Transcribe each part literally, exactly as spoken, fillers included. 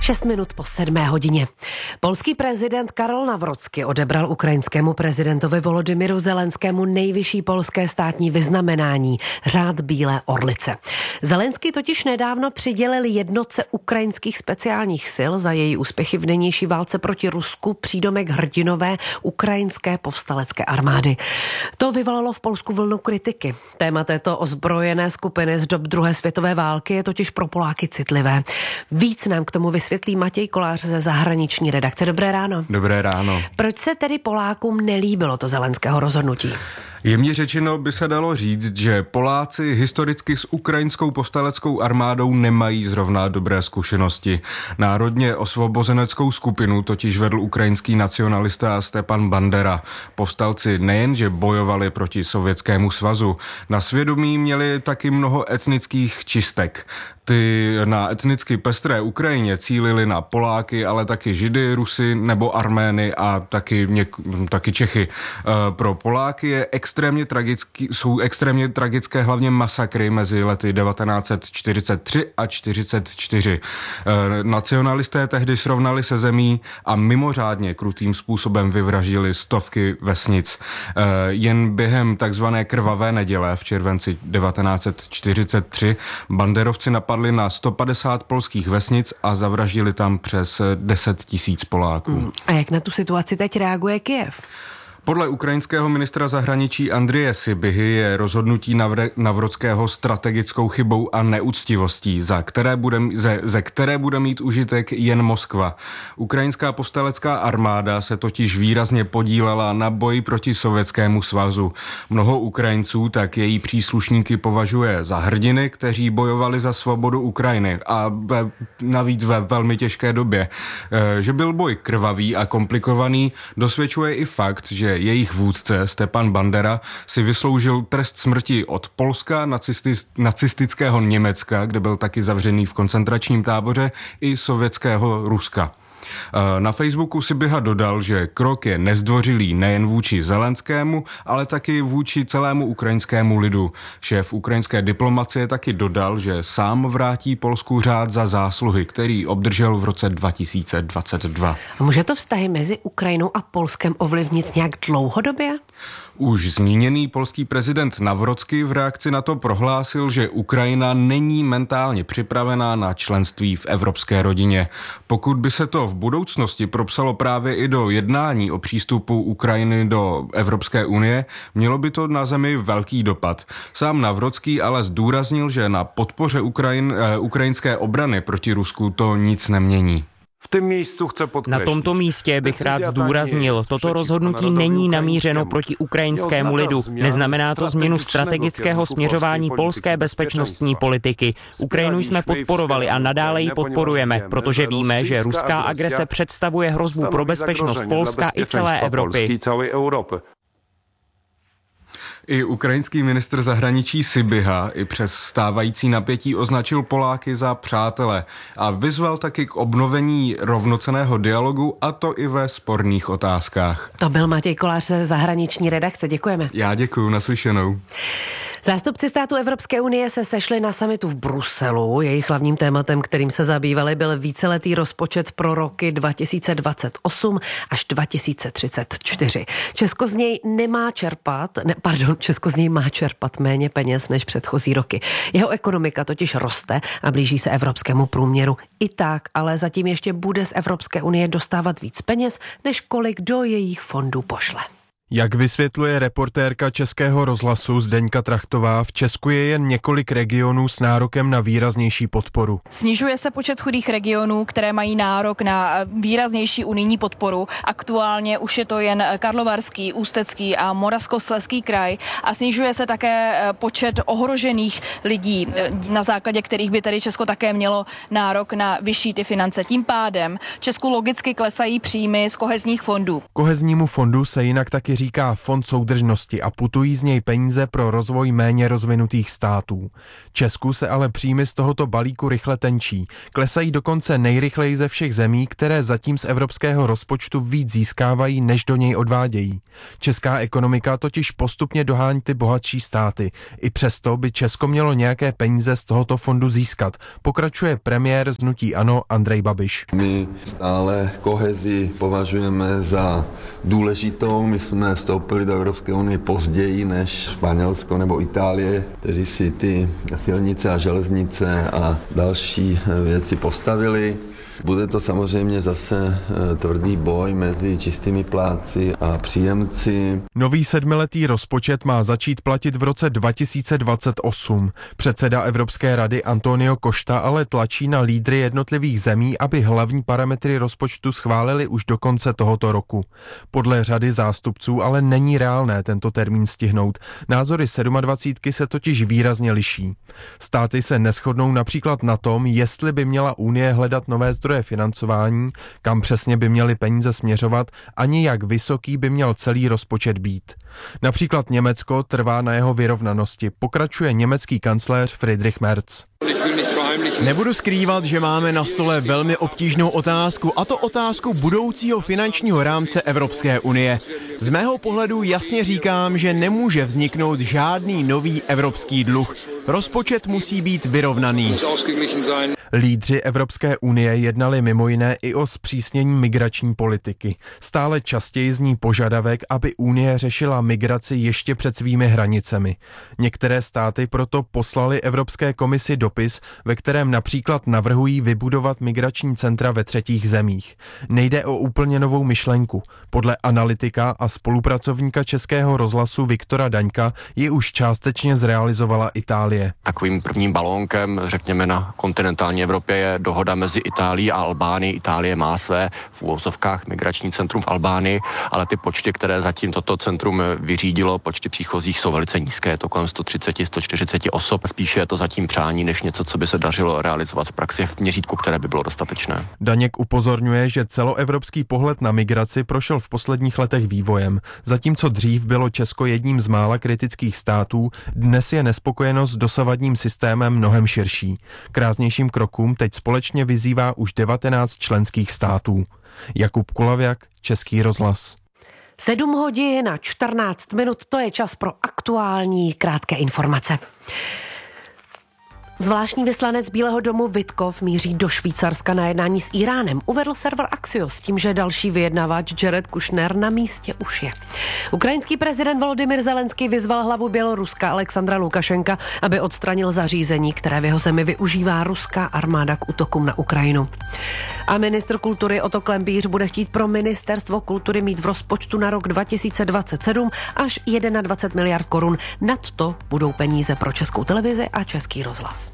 Šest minut po sedmé hodině. Polský prezident Karol Nawrocki odebral ukrajinskému prezidentovi Volodymyru Zelenskému nejvyšší polské státní vyznamenání, Řád Bílé orlice. Zelenský totiž nedávno přidělil jednotce ukrajinských speciálních sil za její úspěchy v nynější válce proti Rusku přídomek hrdinové ukrajinské povstalecké armády. To vyvolalo v Polsku vlnu kritiky. Téma této ozbrojené skupiny z dob druhé světové války je totiž pro Poláky citlivé. Víc nám k tomu vysvětlí Matěj Kolář ze zahraniční redakce. Dobré ráno. Dobré ráno. Proč se tedy Polákům nelíbilo to Zelenského rozhodnutí? Jemně řečeno by se dalo říct, že Poláci historicky s ukrajinskou povstaleckou armádou nemají zrovna dobré zkušenosti. Národně osvobozeneckou skupinu totiž vedl ukrajinský nacionalista Stepan Bandera. Povstalci nejenže bojovali proti Sovětskému svazu, na svědomí měli taky mnoho etnických čistek. Ty na etnicky pestré Ukrajině cílili na Poláky, ale taky Židy, Rusy nebo Armény a taky, něk, taky Čechy. E, pro Poláky je extrémně tragický, jsou extrémně tragické hlavně masakry mezi lety devatenáct set čtyřicet tři a čtyřicet čtyři. E, nacionalisté tehdy srovnali se zemí a mimořádně krutým způsobem vyvraždili stovky vesnic. E, jen během takzvané krvavé neděle v červenci devatenáct set čtyřicet tři banderovci napadli na sto padesát polských vesnic a zavraždili tam přes deset tisíc Poláků. Hmm. A jak na tu situaci teď reaguje Kyjev? Podle ukrajinského ministra zahraničí Andreje Sybihy je rozhodnutí Nawrockého strategickou chybou a neúctivostí, za které bude, ze, ze které bude mít užitek jen Moskva. Ukrajinská povstalecká armáda se totiž výrazně podílela na boji proti Sovětskému svazu. Mnoho Ukrajinců tak její příslušníky považuje za hrdiny, kteří bojovali za svobodu Ukrajiny a ve, navíc ve velmi těžké době. E, že byl boj krvavý a komplikovaný, dosvědčuje i fakt, že jejich vůdce Stepan Bandera si vysloužil trest smrti od Polska, nacistického Německa, kde byl taky zavřený v koncentračním táboře, i sovětského Ruska. Na Facebooku Sybiha dodal, že krok je nezdvořilý nejen vůči Zelenskému, ale taky vůči celému ukrajinskému lidu. Šéf ukrajinské diplomacie taky dodal, že sám vrátí Polsku řád za zásluhy, který obdržel v roce dva tisíce dvacet dva. A může to vztahy mezi Ukrajinou a Polskem ovlivnit nějak dlouhodobě? Už zmíněný polský prezident Nawrocki v reakci na to prohlásil, že Ukrajina není mentálně připravená na členství v evropské rodině. Pokud by se to v budoucnosti propsalo právě i do jednání o přístupu Ukrajiny do Evropské unie, mělo by to na zemi velký dopad. Sám Nawrocki ale zdůraznil, že na podpoře Ukrajin, eh, ukrajinské obrany proti Rusku to nic nemění. Na tomto místě bych rád zdůraznil, toto rozhodnutí není namířeno proti ukrajinskému lidu. Neznamená to změnu strategického směřování polské bezpečnostní politiky. Ukrajinu jsme podporovali a nadále ji podporujeme, protože víme, že ruská agrese představuje hrozbu pro bezpečnost Polska i celé Evropy. I ukrajinský ministr zahraničí Sybiha i přes stávající napětí označil Poláky za přátele a vyzval taky k obnovení rovnocenného dialogu, a to i ve sporných otázkách. To byl Matěj Kolář ze zahraniční redakce. Děkujeme. Já děkuju, naslyšenou. Zástupci států Evropské unie se sešli na summitu v Bruselu. Jejich hlavním tématem, kterým se zabývali, byl víceletý rozpočet pro roky dva tisíce dvacet osm až dva tisíce třicet čtyři. Česko z něj nemá čerpat, ne, pardon, Česko z něj má čerpat méně peněz než předchozí roky. Jeho ekonomika totiž roste a blíží se evropskému průměru. I tak, ale zatím ještě bude z Evropské unie dostávat víc peněz, než kolik do jejich fondů pošle. Jak vysvětluje reportérka Českého rozhlasu Zdeňka Trachtová, v Česku je jen několik regionů s nárokem na výraznější podporu. Snižuje se počet chudých regionů, které mají nárok na výraznější unijní podporu. Aktuálně už je to jen Karlovarský, Ústecký a Moravskoslezský kraj a snižuje se také počet ohrožených lidí, na základě kterých by tedy Česko také mělo nárok na vyšší ty finance. Tím pádem Česku logicky klesají příjmy z kohezních fondů. Koheznímu fondu se jinak taky říká Fond soudržnosti a putují z něj peníze pro rozvoj méně rozvinutých států. Česku se ale příjmy z tohoto balíku rychle tenčí. Klesají dokonce nejrychleji ze všech zemí, které zatím z evropského rozpočtu víc získávají, než do něj odvádějí. Česká ekonomika totiž postupně dohání ty bohatší státy. I přesto by Česko mělo nějaké peníze z tohoto fondu získat, pokračuje premiér z hnutí ANO Andrej Babiš. My stále kohezi považujeme za důležitou. My jsme vstoupili do Evropské unie později než Španělsko nebo Itálie, kteří si ty silnice a železnice a další věci postavili. Bude to samozřejmě zase tvrdý boj mezi čistými plátci a příjemci. Nový sedmiletý rozpočet má začít platit v roce dva tisíce dvacet osm. Předseda Evropské rady Antonio Costa ale tlačí na lídry jednotlivých zemí, aby hlavní parametry rozpočtu schválili už do konce tohoto roku. Podle řady zástupců ale není reálné tento termín stihnout. Názory dvacítky se totiž výrazně liší. Státy se neshodnou například na tom, jestli by měla Unie hledat nové zdroje financování, kam přesně by měly peníze směřovat, ani jak vysoký by měl celý rozpočet být. Například Německo trvá na jeho vyrovnanosti, pokračuje německý kancléř Friedrich Merz. Nebudu skrývat, že máme na stole velmi obtížnou otázku, a to otázku budoucího finančního rámce Evropské unie. Z mého pohledu jasně říkám, že nemůže vzniknout žádný nový evropský dluh. Rozpočet musí být vyrovnaný. Lídři Evropské unie jednali mimo jiné i o zpřísnění migrační politiky. Stále častěji zní požadavek, aby Unie řešila migraci ještě před svými hranicemi. Některé státy proto poslali Evropské komisi dopis, ve kterém například navrhují vybudovat migrační centra ve třetích zemích. Nejde o úplně novou myšlenku. Podle analytika a spolupracovníka Českého rozhlasu Viktora Daňka ji už částečně zrealizovala Itálie. Takovým prvním balónkem, řekněme, na kontinentální Evropě je dohoda mezi Itálií a Albánií. Itálie má své v úvozovkách migrační centrum v Albánii, ale ty počty, které zatím toto centrum vyřídilo, počty příchozích jsou velice nízké, je to kolem sto třicet až sto čtyřicet osob. Spíše je to zatím přání, než něco, co by se dařilo realizovat v praxi v měřítku, které by bylo dostatečné. Daněk upozorňuje, že celoevropský pohled na migraci prošel v posledních letech vývojem. Zatímco dřív bylo Česko jedním z mála kritických států, dnes je nespokojenost s dosavadním systémem mnohem širší. K ráznějším krokům teď společně vyzývá už devatenáct členských států. Jakub Kulavěk, Český rozhlas. sedm hodin a čtrnáct minut, to je čas pro aktuální krátké informace. Zvláštní vyslanec Bílého domu Witkov míří do Švýcarska na jednání s Iránem. Uvedl server Axios s tím, že další vyjednavač Jared Kushner na místě už je. Ukrajinský prezident Volodymyr Zelenský vyzval hlavu Běloruska Alexandra Lukašenka, aby odstranil zařízení, které v jeho zemi využívá ruská armáda k útokům na Ukrajinu. A ministr kultury Otto Klempíř bude chtít pro ministerstvo kultury mít v rozpočtu na rok dva tisíce dvacet sedm až dvacet jedna miliard korun. Nad to budou peníze pro Českou televizi a Český rozhlas.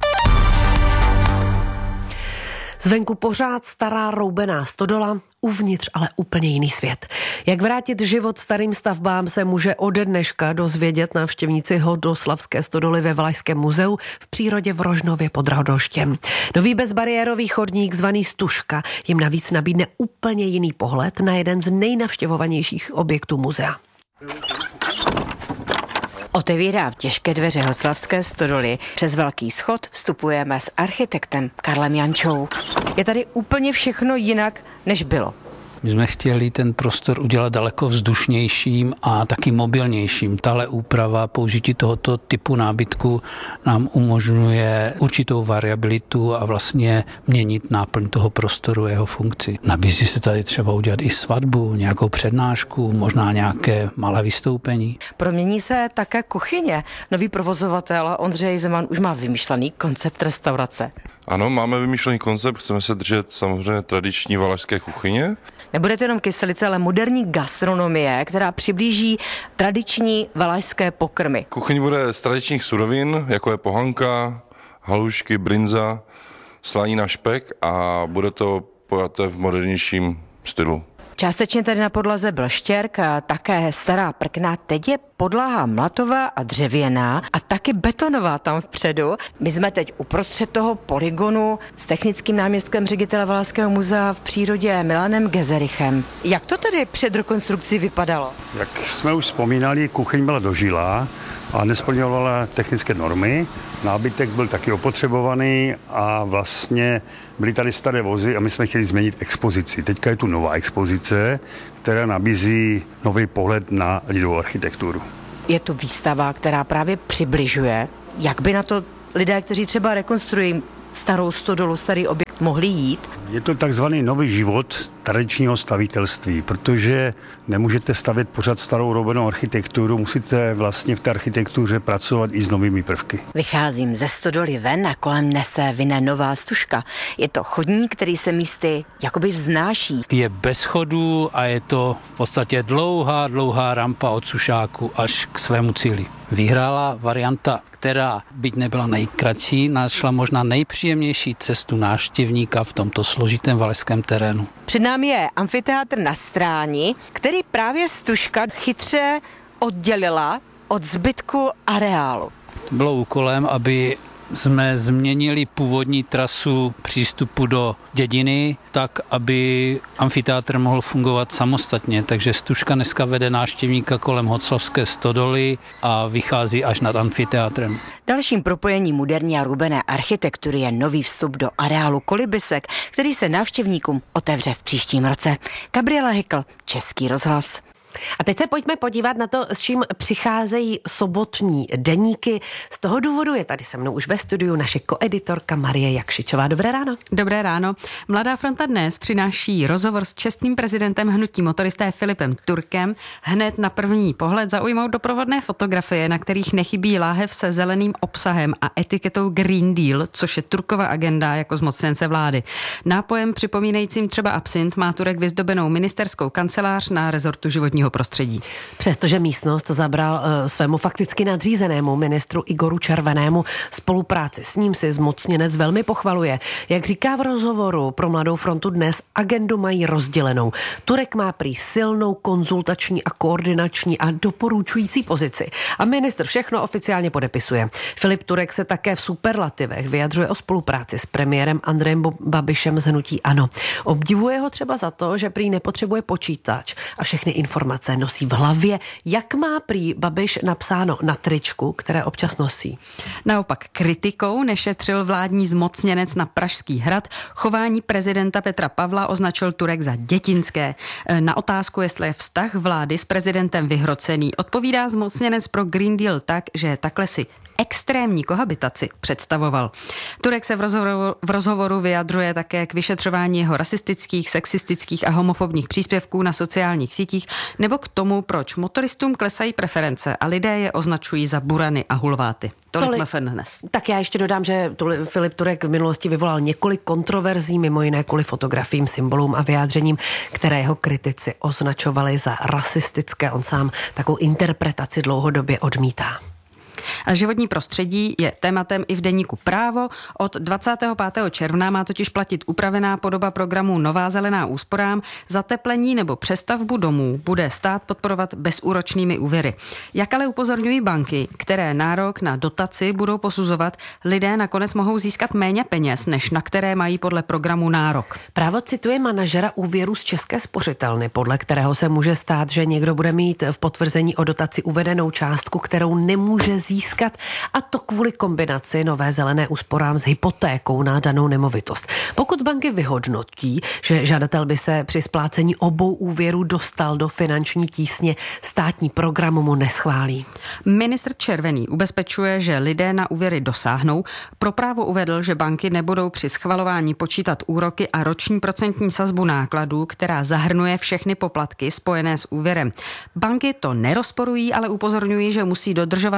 Zvenku pořád stará roubená stodola, uvnitř ale úplně jiný svět. Jak vrátit život starým stavbám se může ode dneška dozvědět návštěvníci Hodoslavské stodoly ve Valašském muzeu v přírodě v Rožnově pod Radoštěm. Nový bezbariérový chodník zvaný Stužka jim navíc nabídne úplně jiný pohled na jeden z nejnavštěvovanějších objektů muzea. Otevírá těžké dveře Hodoslavské stodoly. Přes velký schod vstupujeme s architektem Karlem Jančou. Je tady úplně všechno jinak, než bylo. My jsme chtěli ten prostor udělat daleko vzdušnějším a taky mobilnějším. Tahle úprava použití tohoto typu nábytku nám umožňuje určitou variabilitu a vlastně měnit náplň toho prostoru, jeho funkci. Nabízí se tady třeba udělat i svatbu, nějakou přednášku, možná nějaké malé vystoupení. Promění se také kuchyně. Nový provozovatel Ondřej Zeman už má vymyšlený koncept restaurace. Ano, máme vymyšlený koncept, chceme se držet samozřejmě tradiční valašské kuchyně. Nebude to jenom kyselice, ale moderní gastronomie, která přiblíží tradiční valašské pokrmy. Kuchyň bude z tradičních surovin, jako je pohanka, halušky, brinza, slanina, špek a bude to pojaté v modernějším stylu. Částečně tady na podlaze byl štěrk, také stará prkna. Teď je podlaha mlatová a dřevěná a taky betonová tam vpředu. My jsme teď uprostřed toho polygonu s technickým náměstkem ředitele Valašského muzea v přírodě Milanem Gezerichem. Jak to tedy před rekonstrukcí vypadalo? Jak jsme už vzpomínali, kuchyň byla dožilá a nesplňovala technické normy. Nábytek byl taky opotřebovaný a vlastně byly tady staré vozy a my jsme chtěli změnit expozici. Teďka je tu nová expozice, která nabízí nový pohled na lidovou architekturu. Je to výstava, která právě přibližuje, jak by na to lidé, kteří třeba rekonstruují starou stodolu, starý objekt, mohli jít. Je to takzvaný nový život tradičního stavitelství, protože nemůžete stavět pořád starou roubenou architekturu, musíte vlastně v té architektuře pracovat i s novými prvky. Vycházím ze stodoly ven a kolem mne se vyne nová stužka. Je to chodník, který se místy jakoby vznáší. Je bez chodů a je to v podstatě dlouhá, dlouhá rampa od sušáku až k svému cíli. Vyhrála varianta, která byť nebyla nejkratší, našla možná nejpříjemnější cestu návštěvníka v tomto složitém valašském terénu. Před námi je amfiteátr na Stráni, který právě stužka chytře oddělila od zbytku areálu. Bylo úkolem, aby jsme změnili původní trasu přístupu do dědiny tak, aby amfiteátr mohl fungovat samostatně. Takže stužka dneska vede návštěvníka kolem Hoclavské stodoly a vychází až nad amfiteátrem. Dalším propojením moderní a rubené architektury je nový vstup do areálu Kolibysek, který se návštěvníkům otevře v příštím roce. Gabriela Hykl, Český rozhlas. A teď se pojďme podívat na to, s čím přicházejí sobotní deníky. Z toho důvodu je tady se mnou už ve studiu naše koeditorka Marie Jakšičová. Dobré ráno. Dobré ráno. Mladá fronta dnes přináší rozhovor s čestným prezidentem hnutí motoristé Filipem Turkem. Hned na první pohled zaujmou doprovodné fotografie, na kterých nechybí láhev se zeleným obsahem a etiketou Green Deal, což je Turkova agenda jako zmocněnce vlády. Nápojem připomínajícím třeba absint má Turek vyzdobenou ministerskou kancelář na rezortu životního prostředí. Přestože místnost zabral uh, svému fakticky nadřízenému ministru Igoru Červenému, spolupráci s ním si zmocněnec velmi pochvaluje. Jak říká v rozhovoru pro Mladou frontu dnes, agendu mají rozdělenou. Turek má prý silnou konzultační a koordinační a doporučující pozici. A ministr všechno oficiálně podepisuje. Filip Turek se také v superlativech vyjadřuje o spolupráci s premiérem Andrejem Babišem z hnutí ANO. Obdivuje ho třeba za to, že prý nepotřebuje počítač a všechny informace nosí v hlavě. Jak má prý Babiš napsáno na tričku, které občas nosí? Naopak kritikou nešetřil vládní zmocněnec na Pražský hrad. Chování prezidenta Petra Pavla označil Turek za dětinské. Na otázku, jestli je vztah vlády s prezidentem vyhrocený, odpovídá zmocněnec pro Green Deal tak, že takhle si extrémní kohabitaci představoval. Turek se v rozhovoru, v rozhovoru vyjadřuje také k vyšetřování jeho rasistických, sexistických a homofobních příspěvků na sociálních sítích nebo k tomu, proč motoristům klesají preference a lidé je označují za burany a hulváty. Tolik Tolik. Mafen dnes. Tak já ještě dodám, že Filip Turek v minulosti vyvolal několik kontroverzí, mimo jiné kvůli fotografiím, symbolům a vyjádřením, které jeho kritici označovali za rasistické. On sám takovou interpretaci dlouhodobě odmítá. A životní prostředí je tématem i v deníku Právo. Od dvacátého pátého června má totiž platit upravená podoba programu Nová zelená úsporám. Zateplení nebo přestavbu domů bude stát podporovat bezúročnými úvěry. Jak ale upozorňují banky, které nárok na dotaci budou posuzovat, lidé nakonec mohou získat méně peněz, než na které mají podle programu nárok. Právo cituje manažera úvěru z České spořitelny, podle kterého se může stát, že někdo bude mít v potvrzení o dotaci uvedenou částku, kterou nemůže získat, a to kvůli kombinaci Nové zelené úsporám s hypotékou na danou nemovitost. Pokud banky vyhodnotí, že žadatel by se při splácení obou úvěrů dostal do finanční tísně, státní program mu neschválí. Ministr Červený ubezpečuje, že lidé na úvěry dosáhnou. Pro Právo uvedl, že banky nebudou při schvalování počítat úroky a roční procentní sazbu nákladů, která zahrnuje všechny poplatky spojené s úvěrem. Banky to nerozporují, ale upozorňují, že musí dodržovat zákon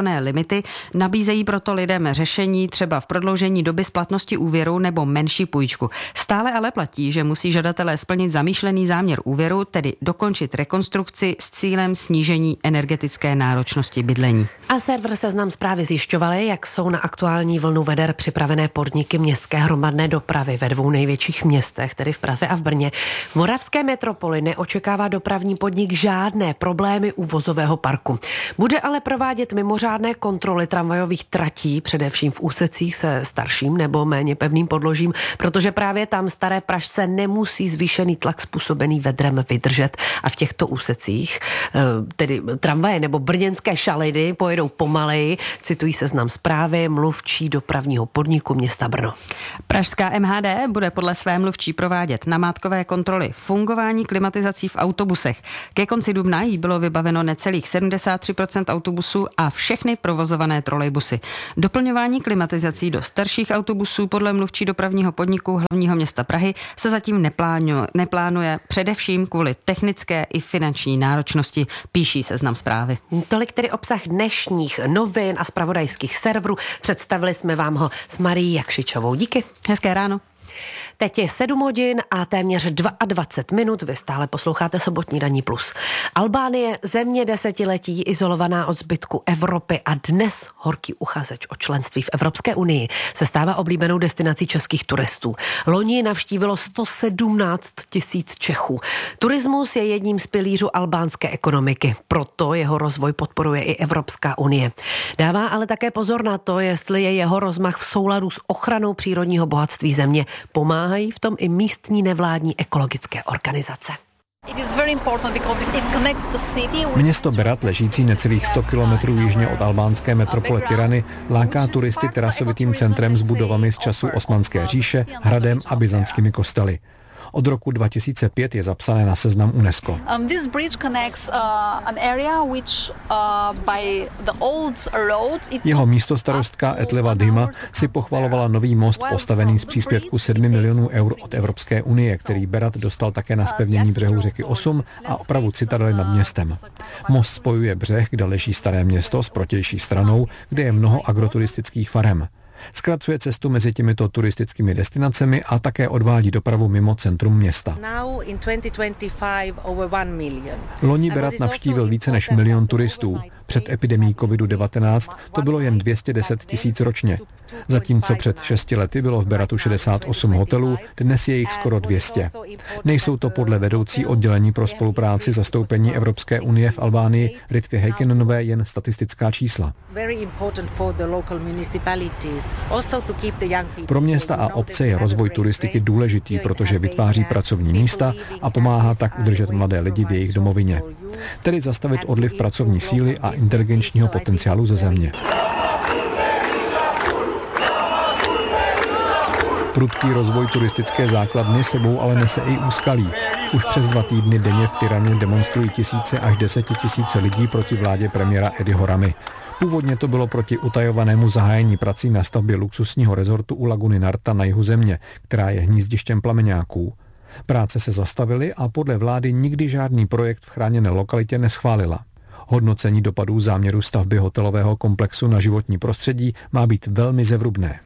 limitované limity, nabízejí proto lidem řešení třeba v prodloužení doby splatnosti úvěru nebo menší půjčku. Stále ale platí, že musí žadatelé splnit zamýšlený záměr úvěru, tedy dokončit rekonstrukci s cílem snížení energetické náročnosti bydlení. A server Seznam Zprávy zjišťovali, jak jsou na aktuální vlnu veder připravené podniky městské hromadné dopravy ve dvou největších městech, tedy v Praze a v Brně. V moravské metropoli neočekává dopravní podnik žádné problémy u vozového parku. Bude ale provádět mimořádné kontroly tramvajových tratí, především v úsecích se starším nebo méně pevným podložím, protože právě tam staré Pražce nemusí zvýšený tlak způsobený vedrem vydržet. A v těchto úsecích, tedy tramvaje nebo brněnské šalidy, pojedou pomaleji, citují Seznam Zprávy mluvčí dopravního podniku města Brno. Pražská M H D bude podle své mluvčí provádět namátkové kontroly fungování klimatizací v autobusech. Ke konci dubna jí bylo vybaveno necelých sedmdesát tři procent autobusů a všechny provozované trolejbusy. Doplňování klimatizací do starších autobusů podle mluvčí dopravního podniku hlavního města Prahy se zatím neplánuje, neplánuje především kvůli technické i finanční náročnosti, píší Seznam Zprávy. Tolik tedy obsah dnešních novin a zpravodajských serverů. Představili jsme vám ho s Marií Jakšičovou. Díky. Hezké ráno. Teď je sedm hodin a téměř dvacet dva minut. Vy stále posloucháte Sobotní ranní plus. Albánie, země desetiletí izolovaná od zbytku Evropy a dnes horký uchazeč o členství v Evropské unii se stává oblíbenou destinací českých turistů. Loni navštívilo sto sedmnáct tisíc Čechů. Turismus je jedním z pilířů albánské ekonomiky, proto jeho rozvoj podporuje i Evropská unie. Dává ale také pozor na to, jestli je jeho rozmach v souladu s ochranou přírodního bohatství země. Pomáhají v tom i místní nevládní ekologické organizace. Město Berat, ležící necelých sto kilometrů jižně od albánské metropole Tirany, láká turisty terasovitým centrem s budovami z času Osmanské říše, hradem a byzantskými kostely. Od roku dva tisíce pět je zapsané na seznam UNESCO. Jeho místostarostka Etleva Dima si pochvalovala nový most postavený z příspěvku sedmi milionů eur od Evropské unie, který Berat dostal také na zpevnění břehu řeky Osum a opravu citadely nad městem. Most spojuje břeh, kde leží staré město, s protější stranou, kde je mnoho agroturistických farem. Zkracuje cestu mezi těmito turistickými destinacemi a také odvádí dopravu mimo centrum města. Loni Berat navštívil více než milion turistů. Před epidemií kovid devatenáct to bylo jen dvě stě deset tisíc ročně. Zatímco před šesti lety bylo v Beratu šedesát osm hotelů, dnes je jich skoro dvě stě. Nejsou to podle vedoucí oddělení pro spolupráci zastoupení Evropské unie v Albánii Ritvy Heikinenové jen statistická čísla. Pro města a obce je rozvoj turistiky důležitý, protože vytváří pracovní místa a pomáhá tak udržet mladé lidi v jejich domovině. Tedy zastavit odliv pracovní síly a inteligenčního potenciálu ze země. Prudký rozvoj turistické základny sebou ale nese i úskalí. Už přes dva týdny denně v Tiraně demonstrují tisíce až desetitisíce lidí proti vládě premiéra Edyho Ramy. Původně to bylo proti utajovanému zahájení prací na stavbě luxusního rezortu u laguny Narta na jihu země, která je hnízdištěm plameňáků. Práce se zastavily a podle vlády nikdy žádný projekt v chráněné lokalitě neschválila. Hodnocení dopadů záměru stavby hotelového komplexu na životní prostředí má být velmi zevrubné.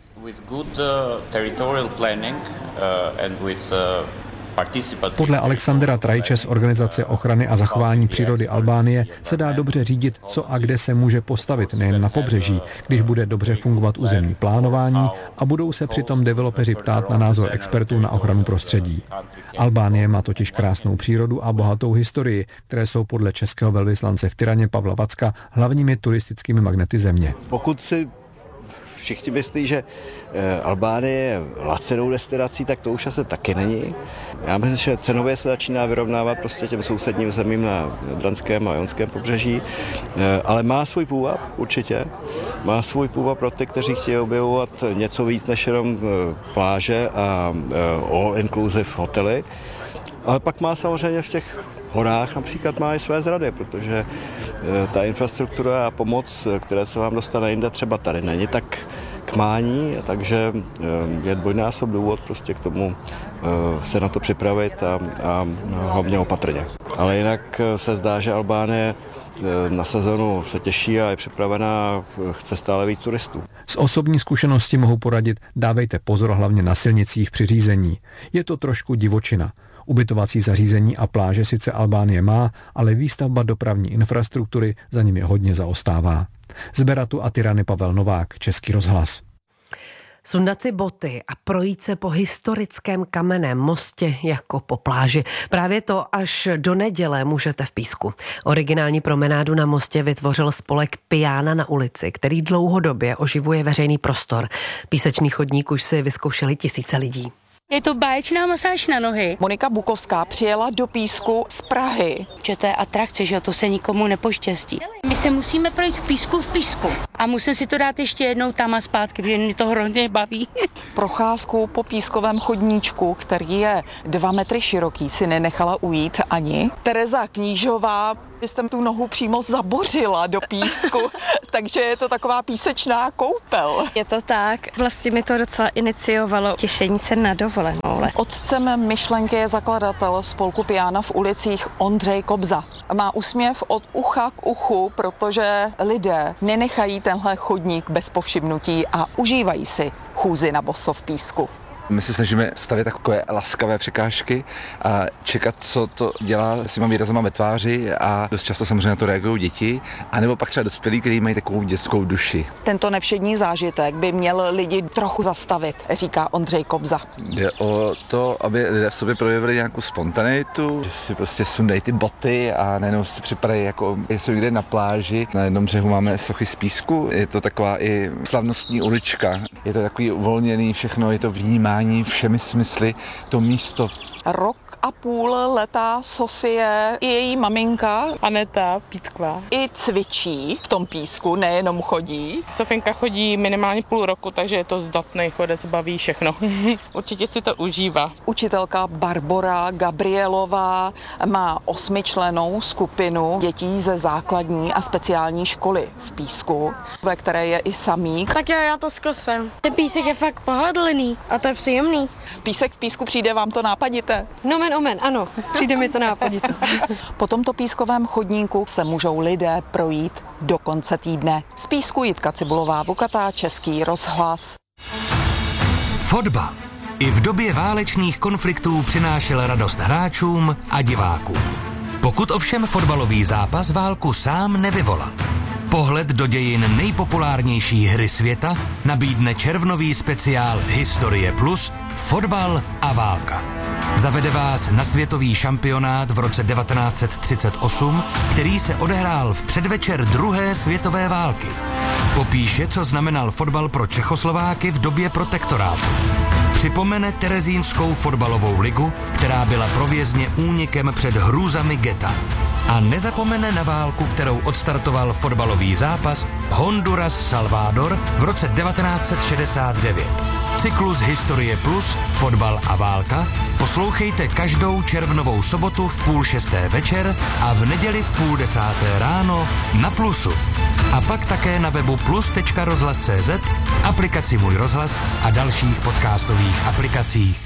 Podle Alexandra Trajče z Organizace ochrany a zachování přírody Albánie se dá dobře řídit, co a kde se může postavit nejen na pobřeží, když bude dobře fungovat územní plánování a budou se přitom developeři ptát na názor expertů na ochranu prostředí. Albánie má totiž krásnou přírodu a bohatou historii, které jsou podle českého velvyslance v Tiraně Pavla Vacka hlavními turistickými magnety země. Pokud si všichni myslí, že Albánie je lacinou destinací, tak to už asi taky není. Já myslím, že cenově se začíná vyrovnávat prostě těm sousedním zemím na Jadranském a Jonském pobřeží, ale má svůj půvab určitě. Má svůj půvab pro ty, kteří chtějí objevovat něco víc než jenom pláže a all-inclusive hotely. Ale pak má samozřejmě v těch horách například má i své zrady, protože ta infrastruktura a pomoc, které se vám dostane jinde, třeba tady není tak kmání, takže je dvojnásob důvod prostě k tomu se na to připravit a, a hlavně opatrně. Ale jinak se zdá, že Albánie na sezonu se těší a je připravená, chce stále víc turistů. Z osobní zkušenosti mohu poradit, dávejte pozor hlavně na silnicích při řízení. Je to trošku divočina. Ubytovací zařízení a pláže sice Albánie má, ale výstavba dopravní infrastruktury za nimi hodně zaostává. Z Beratu a Tirany Pavel Novák, Český rozhlas. Sundat si boty a projít se po historickém kamenném mostě jako po pláži. Právě to až do neděle můžete v Písku. Originální promenádu na mostě vytvořil spolek Piana na ulici, který dlouhodobě oživuje veřejný prostor. Písečný chodník už si vyzkoušeli tisíce lidí. Je to báječná masáž na nohy. Monika Bukovská přijela do Písku z Prahy. Že to je atrakce, že to se nikomu nepoštěstí. My se musíme projít v Písku v Písku. A musím si to dát ještě jednou tam a zpátky, protože mě to hrozně baví. Procházku po pískovém chodníčku, který je dva metry široký, si nenechala ujít ani. Tereza Knížová, vy jste tu nohu přímo zabořila do písku, takže je to taková písečná koupel. Je to tak, vlastně mi to docela iniciovalo těšení se na dovolenou. Otcem myšlenky je zakladatel spolku Piana v ulicích Ondřej Kobza. Má úsměv od ucha k uchu, protože lidé nenechají tenhle chodník bez povšimnutí a užívají si chůzi na boso v písku. My se snažíme stavět takové laskavé překážky a čekat, co to dělá s těma výrazama ve tváři, a dost často samozřejmě na to reagují děti, anebo pak třeba dospělí, kteří mají takovou dětskou duši. Tento nevšední zážitek by měl lidi trochu zastavit, říká Ondřej Kobza. Jde o to, aby lidé v sobě projevili nějakou spontanitu, že si prostě sundají ty boty a nejenom si připadají, jako jsou někde na pláži. Na jednom břehu máme sochy z písku, je to taková i slavnostní ulička. Je to takový uvolněný, všechno je to vnímání všemi smysly, to místo. Rok a půl letá Sofie i její maminka Aneta Pítková i cvičí v tom písku, nejenom chodí. Sofinka chodí minimálně půl roku, takže je to zdatný chodec, baví všechno. Určitě si to užívá. Učitelka Barbora Gabrielová má osmičlennou skupinu dětí ze základní a speciální školy v Písku, ve které je i samík. Tak já, já to zkusím. Ten písek je fakt pohodlný a to je příjemný. Písek v Písku, přijde vám to nápadité? Nomen omen, ano, přijde mi to nápadité. Po tomto pískovém chodníku se můžou lidé projít do konce týdne. Z Písku Jitka Cibulová Vukatá, Český rozhlas. Fotbal i v době válečných konfliktů přinášel radost hráčům a divákům. Pokud ovšem fotbalový zápas válku sám nevyvolal. Pohled do dějin nejpopulárnější hry světa nabídne červnový speciál Historie plus Fotbal a válka. Zavede vás na světový šampionát v roce devatenáct set třicet osm, který se odehrál v předvečer druhé světové války. Popíše, co znamenal fotbal pro Čechoslováky v době protektorátu. Připomene terezínskou fotbalovou ligu, která byla pro vězně únikem před hrůzami geta. A nezapomene na válku, kterou odstartoval fotbalový zápas Honduras-Salvador v roce devatenáct set šedesát devět. Cyklus Historie plus, Fotbal a válka poslouchejte každou červnovou sobotu v půl šesté večer a v neděli v půl desáté ráno na Plusu. A pak také na webu plus tečka rozhlas tečka cé zet, aplikaci Můj rozhlas a dalších podcastových aplikacích.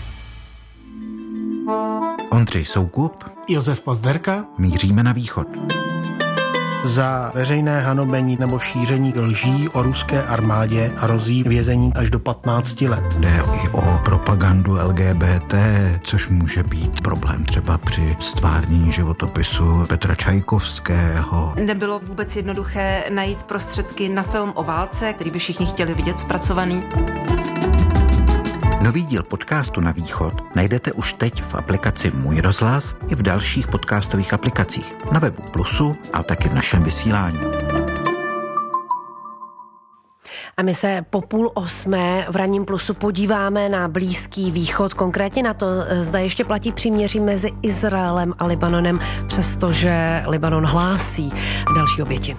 Ondřej Soukup, Josef Pozderka. Míříme na východ. Za veřejné hanobení nebo šíření lží o ruské armádě hrozí vězení až do patnácti let. Jde i o propagandu L G B T, což může být problém třeba při stvárnění životopisu Petra Čajkovského. Nebylo vůbec jednoduché najít prostředky na film o válce, který by všichni chtěli vidět zpracovaný. Nový díl podcastu Na východ najdete už teď v aplikaci Můj rozhlas i v dalších podcastových aplikacích, na webu Plusu a taky v našem vysílání. A my se po půl osmé v ranním Plusu podíváme na Blízký východ, konkrétně na to, zda ještě platí příměří mezi Izraelem a Libanonem, přestože Libanon hlásí další oběti.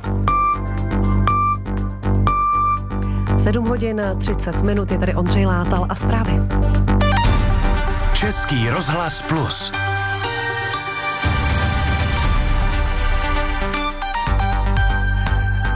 sedm hodin třicet minut, je tady Ondřej Látal a zprávy. Český rozhlas plus.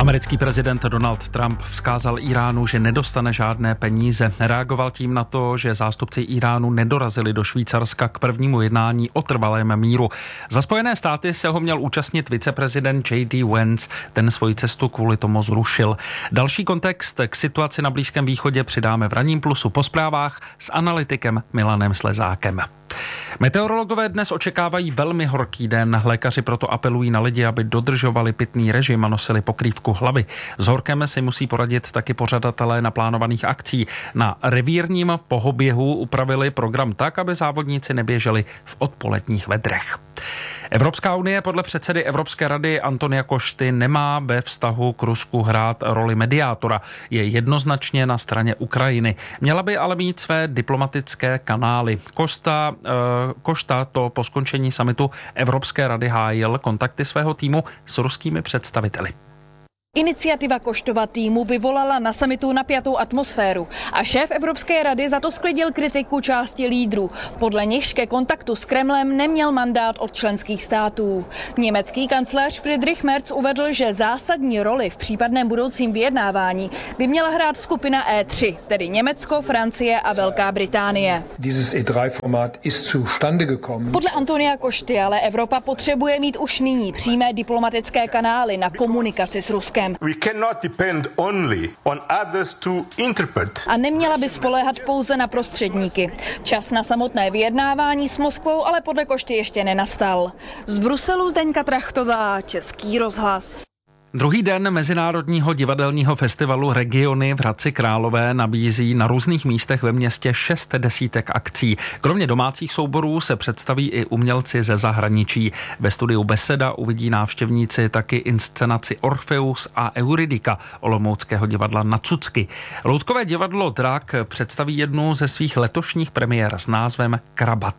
Americký prezident Donald Trump vzkázal Iránu, že nedostane žádné peníze. Reagoval tím na to, že zástupci Iránu nedorazili do Švýcarska k prvnímu jednání o trvalém míru. Za Spojené státy se ho měl účastnit viceprezident J D Vance. Ten svoji cestu kvůli tomu zrušil. Další kontext k situaci na Blízkém východě přidáme v Ranním plusu po zprávách s analytikem Milanem Slezákem. Meteorologové dnes očekávají velmi horký den. Lékaři proto apelují na lidi, aby dodržovali pitný režim a nosili pokrývku hlavy. S horkem si musí poradit taky pořadatelé naplánovaných akcí. Na revírním pohoběhu upravili program tak, aby závodníci neběželi v odpoledních vedrech. Evropská unie podle předsedy Evropské rady Antonia Košty nemá ve vztahu k Rusku hrát roli mediátora. Je jednoznačně na straně Ukrajiny. Měla by ale mít své diplomatické kanály. Košta, eh, Košta to po skončení summitu Evropské rady hájil kontakty svého týmu s ruskými představiteli. Iniciativa Koštova týmu vyvolala na summitu napjatou atmosféru a šéf Evropské rady za to sklidil kritiku části lídrů. Podle nichž ke kontaktu s Kremlem neměl mandát od členských států. Německý kancléř Friedrich Merz uvedl, že zásadní roli v případném budoucím vyjednávání by měla hrát skupina E tři, tedy Německo, Francie a Velká Británie. Dieses E tři Format ist zustande gekommen. Podle Antonia Košty ale Evropa potřebuje mít už nyní přímé diplomatické kanály na komunikaci s Ruskem. We cannot depend only on others to interpret. A neměla by spoléhat pouze na prostředníky. Čas na samotné vyjednávání s Moskvou ale podle Košty ještě nenastal. Z Bruselu Zdeňka Trachtová, Český rozhlas. Druhý den Mezinárodního divadelního festivalu Regiony v Hradci Králové nabízí na různých místech ve městě šest desítek akcí. Kromě domácích souborů se představí i umělci ze zahraničí. Ve studiu Beseda uvidí návštěvníci taky inscenaci Orfeus a Eurydika olomouckého divadla Na Cucky. Loutkové divadlo Drak představí jednu ze svých letošních premiér s názvem Krabat.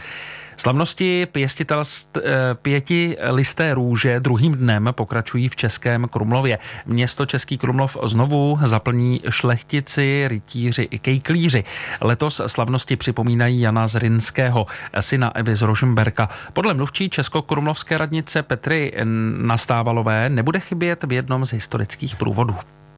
Slavnosti pěti listé růže druhým dnem pokračují v Českém Krumlově. Město Český Krumlov znovu zaplní šlechtici, rytíři i kejklíři. Letos slavnosti připomínají Jana Zrinského, syna Evy z Rožmberka. Podle mluvčí Českokrumlovské radnice Petry Nastávalové nebude chybět v jednom z historických průvodů.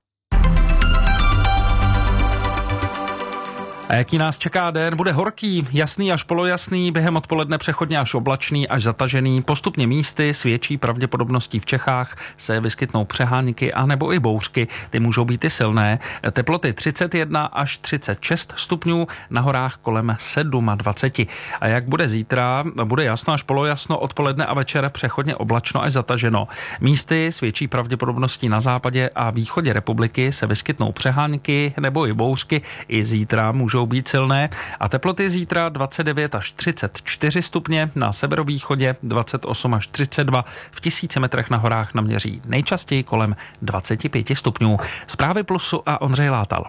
A jaký nás čeká den? Bude horký, jasný až polojasný, během odpoledne přechodně až oblačný, až zatažený. Postupně místy s větší pravděpodobností v Čechách se vyskytnou přehánky a nebo i bouřky. Ty můžou být i silné. Teploty třicet jedna až třicet šest stupňů, na horách kolem dvacet sedm. A jak bude zítra? Bude jasno až polojasno, odpoledne a večer přechodně oblačno až zataženo. Místy s větší pravděpodobností na západě a východě republiky se vyskytnou přehánky nebo i bouřky. I zítra můžou být silné a teploty zítra dvacet devět až třicet čtyři stupně, na severovýchodě dvacet osm až třicet dva, v tisíci metrech na horách naměří nejčastěji kolem dvacet pět stupňů. Zprávy Plusu a Ondřej Látal.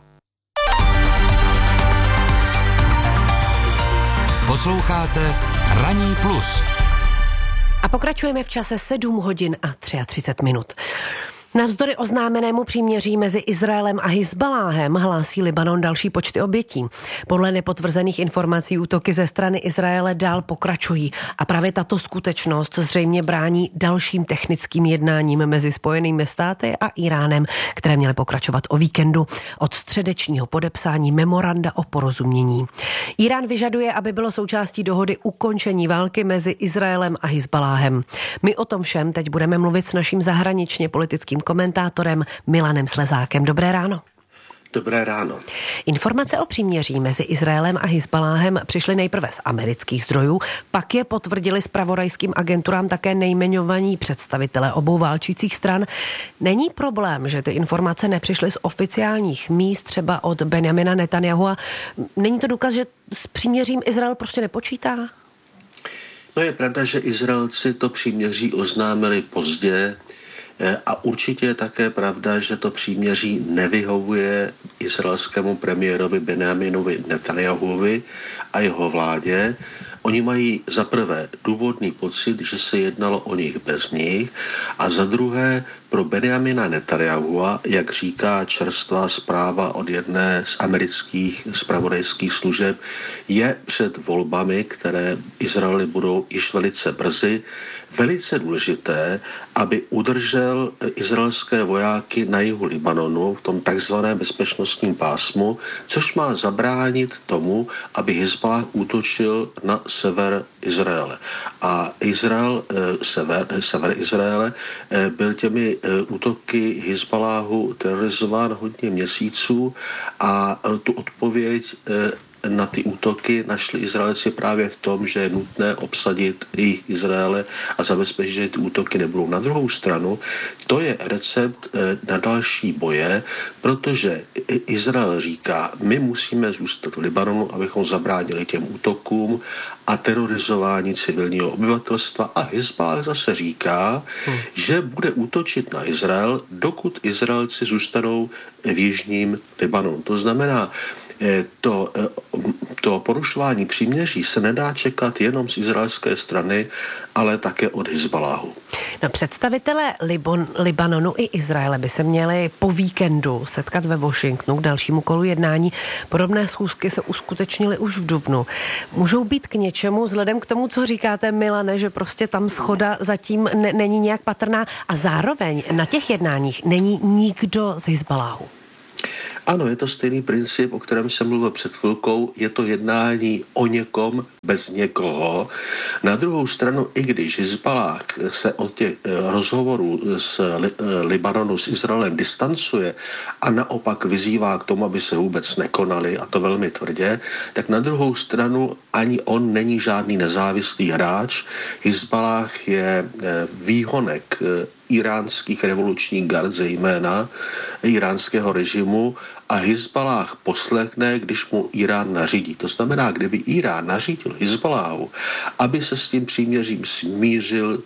Posloucháte Ranní plus. A pokračujeme v čase sedm hodin a třicet tři minut. Navzdory oznámenému příměří mezi Izraelem a Hizbaláhem hlásí Libanon další počty obětí. Podle nepotvrzených informací útoky ze strany Izraele dál pokračují a právě tato skutečnost zřejmě brání dalším technickým jednáním mezi Spojenými státy a Iránem, které měly pokračovat o víkendu od středečního podepsání memoranda o porozumění. Irán vyžaduje, aby bylo součástí dohody ukončení války mezi Izraelem a Hizbaláhem. My o tom všem teď budeme mluvit s naším zahraničně politickým komentátorem Milanem Slezákem. Dobré ráno. Dobré ráno. Informace o příměří mezi Izraelem a Hizbaláhem přišly nejprve z amerických zdrojů, pak je potvrdili zpravodajským agenturám také nejmenovaní představitelé obou válčících stran. Není problém, že ty informace nepřišly z oficiálních míst, třeba od Benjamina Netanyahua. Není to důkaz, že s příměřím Izrael prostě nepočítá? No je pravda, že Izraelci to příměří oznámili pozdě, a určitě je také pravda, že to příměří nevyhovuje izraelskému premiérovi Benjaminovi Netanyahuovi a jeho vládě. Oni mají za prvé důvodný pocit, že se jednalo o nich bez nich, a za druhé pro Benjamina Netanyahua, jak říká čerstvá zpráva od jedné z amerických zpravodajských služeb, je před volbami, které Izraeli budou již velice brzy, velice důležité, aby udržel izraelské vojáky na jihu Libanonu v tom takzvaném bezpečnostním pásmu, což má zabránit tomu, aby Hizballah útočil na sever Izraele. A Izrael, sever, sever Izraele byl těmi útoky Hizballáhu terorizován hodně měsíců a tu odpověď na ty útoky našli Izraelci právě v tom, že je nutné obsadit jejich Izraele a zabezpečit, že ty útoky nebudou. Na druhou stranu, to je recept na další boje, protože Izrael říká, my musíme zůstat v Libanonu, abychom zabránili těm útokům a terorizování civilního obyvatelstva, a Hizballah zase říká, hmm. že bude útočit na Izrael, dokud Izraelci zůstanou v jižním Libanonu. To znamená, To, to porušování příměří se nedá čekat jenom z izraelské strany, ale také od Hizballáhu. No, představitelé Libon, Libanonu i Izraele by se měli po víkendu setkat ve Washingtonu k dalšímu kolu jednání. Podobné schůzky se uskutečnily už v dubnu. Můžou být k něčemu, vzhledem k tomu, co říkáte, Milane, že prostě tam shoda zatím ne, není nějak patrná a zároveň na těch jednáních není nikdo z Hizballáhu. Ano, je to stejný princip, o kterém jsem mluvil před chvilkou. Je to jednání o někom bez někoho. Na druhou stranu, i když Hizballah se od těch rozhovorů s Libanonu, s Izraelem distancuje a naopak vyzývá k tomu, aby se vůbec nekonali, a to velmi tvrdě, tak na druhou stranu ani on není žádný nezávislý hráč. Hizballah je výhonek iránských revolučních gard, zejména iránského režimu, a Hizballah poslechne, když mu Irán nařídí. To znamená, kdyby Irán nařídil Hizballahu, aby se s tím příměřím smířil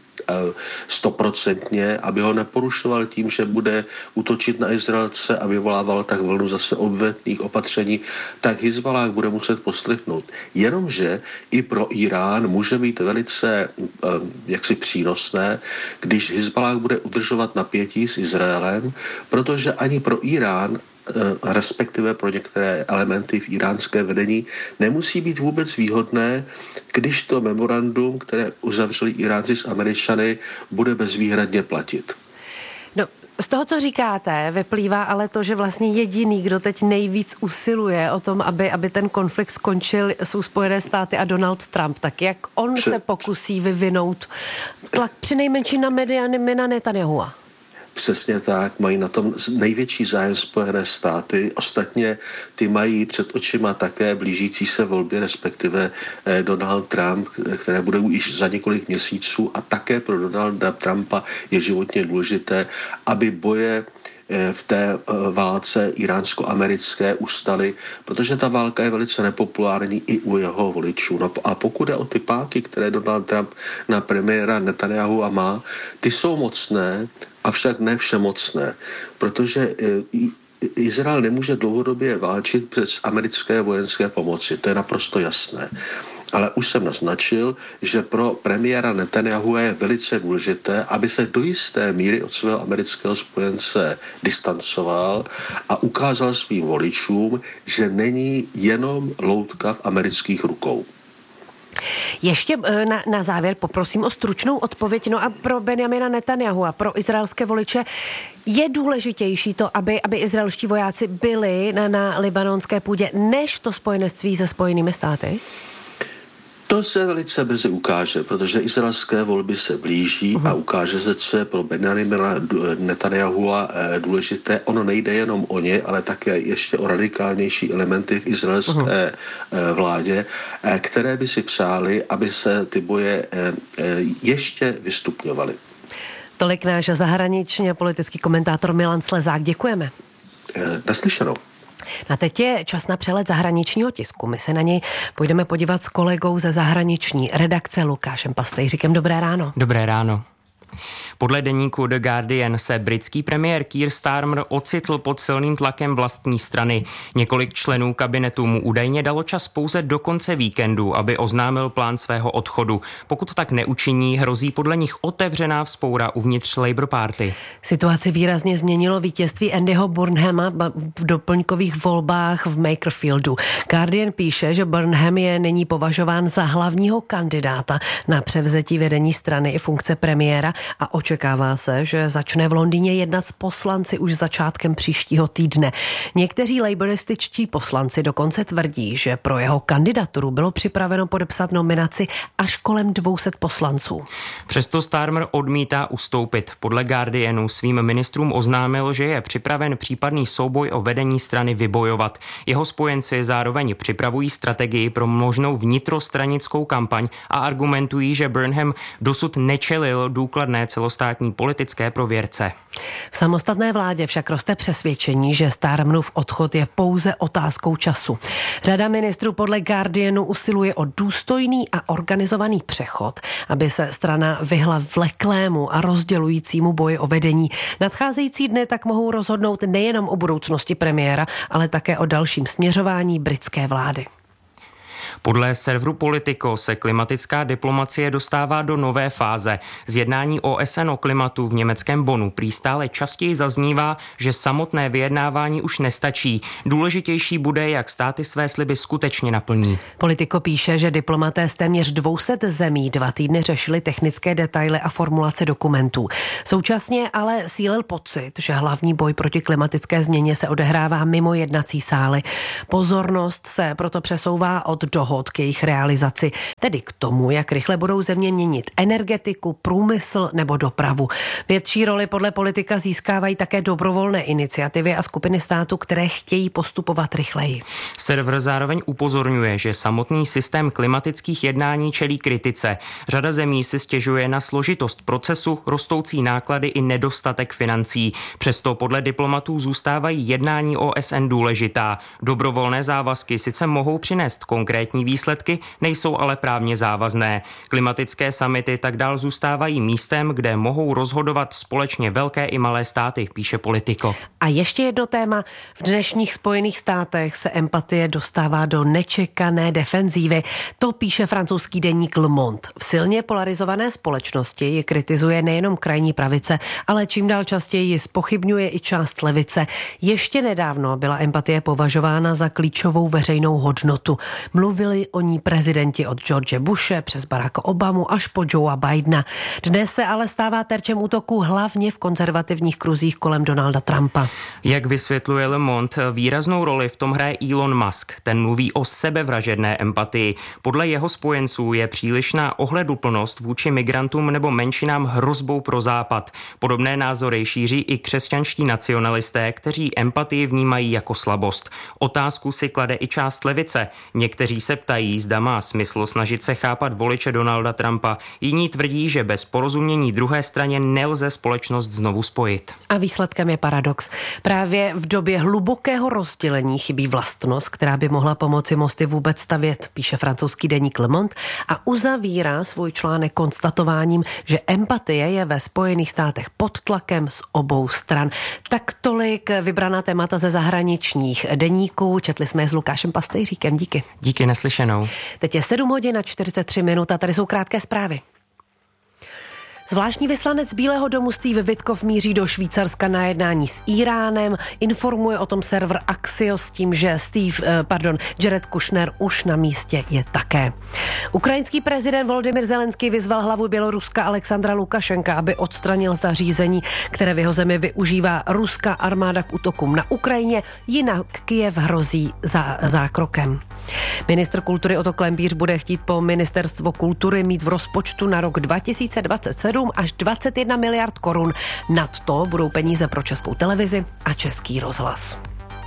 stoprocentně, aby ho neporušoval tím, že bude útočit na Izraelce a vyvolával tak vlnu zase odvetných opatření, tak Hizballah bude muset poslechnout. Jenomže i pro Irán může být velice jaksi přínosné, když Hizballah bude udržovat napětí s Izraelem, protože ani pro Irán, respektive pro některé elementy v iránské vedení, nemusí být vůbec výhodné, když to memorandum, které uzavřeli Iránci s Američany, bude bezvýhradně platit. No, z toho, co říkáte, vyplývá ale to, že vlastně jediný, kdo teď nejvíc usiluje o tom, aby, aby ten konflikt skončil, jsou Spojené státy a Donald Trump. Tak jak on Pře- se pokusí vyvinout tlak přinejmenším na Benjamina Netanyahua? Přesně tak, mají na tom největší zájem Spojené státy. Ostatně ty mají před očima také blížící se volby, respektive Donald Trump, které budou již za několik měsíců, a také pro Donalda Trumpa je životně důležité, aby boje v té válce iránsko-americké ustaly, protože ta válka je velice nepopulární i u jeho voličů. No a pokud je o ty páky, které Donald Trump na premiéra Netanyahua má, ty jsou mocné, avšak ne všemocné, protože Izrael nemůže dlouhodobě válčit bez americké vojenské pomoci, to je naprosto jasné. Ale už jsem naznačil, že pro premiéra Netanyahua je velice důležité, aby se do jisté míry od svého amerického spojence distancoval a ukázal svým voličům, že není jenom loutka v amerických rukou. Ještě na, na závěr poprosím o stručnou odpověď. No a pro Benjamina Netanyahua, pro izraelské voliče, je důležitější to, aby, aby izraelští vojáci byli na, na libanonské půdě, než to spojenectví se Spojenými státy? To se velice brzy ukáže, protože izraelské volby se blíží uh-huh. a ukáže se, co je pro Benjamina Netanyahua důležité. Ono nejde jenom o ně, ale také ještě o radikálnější elementy v izraelské uh-huh. vládě, které by si přáli, aby se ty boje ještě vystupňovaly. Tolik náš zahraničně politický komentátor Milan Slezák. Děkujeme. Naslyšenou. A teď je čas na přehled zahraničního tisku. My se na něj půjdeme podívat s kolegou ze zahraniční redakce Lukášem Pastejříkem. Dobré ráno. Dobré ráno. Podle deníku The Guardian se britský premiér Keir Starmer ocitl pod silným tlakem vlastní strany. Několik členů kabinetu mu údajně dalo čas pouze do konce víkendu, aby oznámil plán svého odchodu. Pokud tak neučiní, hrozí podle nich otevřená vzpoura uvnitř Labour Party. Situaci výrazně změnilo vítězství Andyho Burnhama v doplňkových volbách v Makerfieldu. Guardian píše, že Burnham je nyní považován za hlavního kandidáta na převzetí vedení strany i funkce premiéra a očekává se, že začne v Londýně jednat s poslanci už začátkem příštího týdne. Někteří laborističtí poslanci dokonce tvrdí, že pro jeho kandidaturu bylo připraveno podepsat nominaci až kolem dvě stě poslanců. Přesto Starmer odmítá ustoupit. Podle Guardianu svým ministrům oznámil, že je připraven případný souboj o vedení strany vybojovat. Jeho spojenci zároveň připravují strategii pro možnou vnitrostranickou kampaň a argumentují, že Burnham dosud nečelil důkladné celostátní politické prověrce. V samostatné vládě však roste přesvědčení, že Starmerův odchod je pouze otázkou času. Řada ministrů podle Guardianu usiluje o důstojný a organizovaný přechod, aby se strana vyhla vleklému a rozdělujícímu boji o vedení. Nadcházející dny tak mohou rozhodnout nejenom o budoucnosti premiéra, ale také o dalším směřování britské vlády. Podle serveru Politico se klimatická diplomacie dostává do nové fáze. Z jednání O S N o klimatu v německém Bonnu prý stále častěji zaznívá, že samotné vyjednávání už nestačí. Důležitější bude, jak státy své sliby skutečně naplní. Politico píše, že diplomaté z téměř dvou set zemí dva týdny řešili technické detaily a formulace dokumentů. Současně ale sílil pocit, že hlavní boj proti klimatické změně se odehrává mimo jednací sály. Pozornost se proto přesouvá od dohod k jejich realizaci, tedy k tomu, jak rychle budou země měnit energetiku, průmysl nebo dopravu. Větší roli podle Politika získávají také dobrovolné iniciativy a skupiny států, které chtějí postupovat rychleji. Server zároveň upozorňuje, že samotný systém klimatických jednání čelí kritice. Řada zemí si stěžuje na složitost procesu, rostoucí náklady i nedostatek financí. Přesto podle diplomatů zůstávají jednání O S N důležitá. Dobrovolné závazky sice mohou přinést konkrétní výsledky, nejsou ale právně závazné. Klimatické summity tak dál zůstávají místem, kde mohou rozhodovat společně velké i malé státy, píše Politico. A ještě jedno téma. V dnešních Spojených státech se empatie dostává do nečekané defenzívy. To píše francouzský deník Le Monde. V silně polarizované společnosti ji kritizuje nejenom krajní pravice, ale čím dál častěji ji zpochybňuje i část levice. Ještě nedávno byla empatie považována za klíčovou veřejnou hodnotu. Mluvili o ní prezidenti od George Bushe přes Baracka Obamu až po Joea Bidena. Dnes se ale stává terčem útoku hlavně v konzervativních kruzích kolem Donalda Trumpa. Jak vysvětluje Le Monde, výraznou roli v tom hraje Elon Musk. Ten mluví o sebevražedné empatii. Podle jeho spojenců je přílišná ohleduplnost vůči migrantům nebo menšinám hrozbou pro Západ. Podobné názory šíří i křesťanští nacionalisté, kteří empatii vnímají jako slabost. Otázku si klade i část levice. Někteří se ptají, zda má smysl snažit se chápat voliče Donalda Trumpa. Jiní tvrdí, že bez porozumění druhé straně nelze společnost znovu spojit. A výsledkem je paradox. Právě v době hlubokého rozdělení chybí vlastnost, která by mohla pomoci mosty vůbec stavět, píše francouzský deník Le Monde a uzavírá svůj článek konstatováním, že empatie je ve Spojených státech pod tlakem z obou stran. Tak tolik vybraná témata ze zahraničních deníků. Četli jsme je s Lukášem Pastejříkem. Díky. Díky, naslyšenou. Teď je sedm hodin a čtyřicet tři minut a tady jsou krátké zprávy. Zvláštní vyslanec Bílého domu Steve Witkoff míří do Švýcarska na jednání s Iránem. Informuje o tom server Axios s tím, že Steve, pardon, Jared Kushner už na místě je také. Ukrajinský prezident Volodymyr Zelenský vyzval hlavu Běloruska Alexandra Lukašenka, aby odstranil zařízení, které v jeho zemi využívá ruská armáda k útokům na Ukrajině, jinak Kyjev hrozí za zákrokem. Ministr kultury Otto Klempíř bude chtít po ministerstvo kultury mít v rozpočtu na rok dva tisíce dvacet sedm až dvacet jedna miliard korun. Nad to budou peníze pro Českou televizi a Český rozhlas.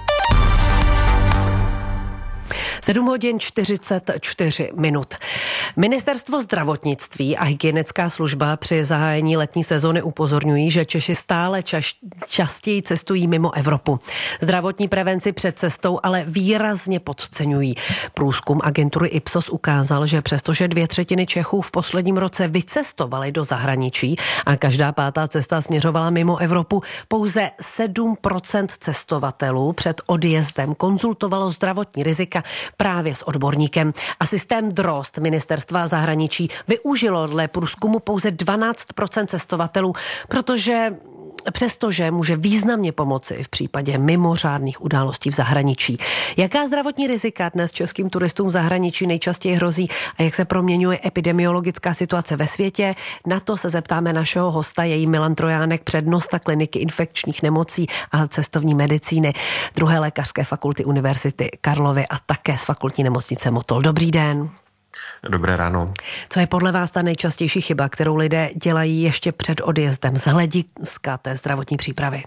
sedm hodin čtyřicet čtyři minut. Ministerstvo zdravotnictví a hygienická služba při zahájení letní sezony upozorňují, že Češi stále čas, častěji cestují mimo Evropu. Zdravotní prevenci před cestou ale výrazně podceňují. Průzkum agentury Ipsos ukázal, že přestože dvě třetiny Čechů v posledním roce vycestovali do zahraničí a každá pátá cesta směřovala mimo Evropu, pouze sedm procent cestovatelů před odjezdem konzultovalo zdravotní rizika právě s odborníkem. A systém DROST Ministerstva zahraničí využilo dle průzkumu pouze dvanáct procent cestovatelů, protože přestože může významně pomoci v případě mimořádných událostí v zahraničí. Jaká zdravotní rizika dnes českým turistům v zahraničí nejčastěji hrozí a jak se proměňuje epidemiologická situace ve světě? Na to se zeptáme našeho hosta, její Milan Trojánek, přednosta kliniky infekčních nemocí a cestovní medicíny druhé lékařské fakulty Univerzity Karlovy a také z fakultní nemocnice Motol. Dobrý den. Dobré ráno. Co je podle vás ta nejčastější chyba, kterou lidé dělají ještě před odjezdem z hlediska té zdravotní přípravy?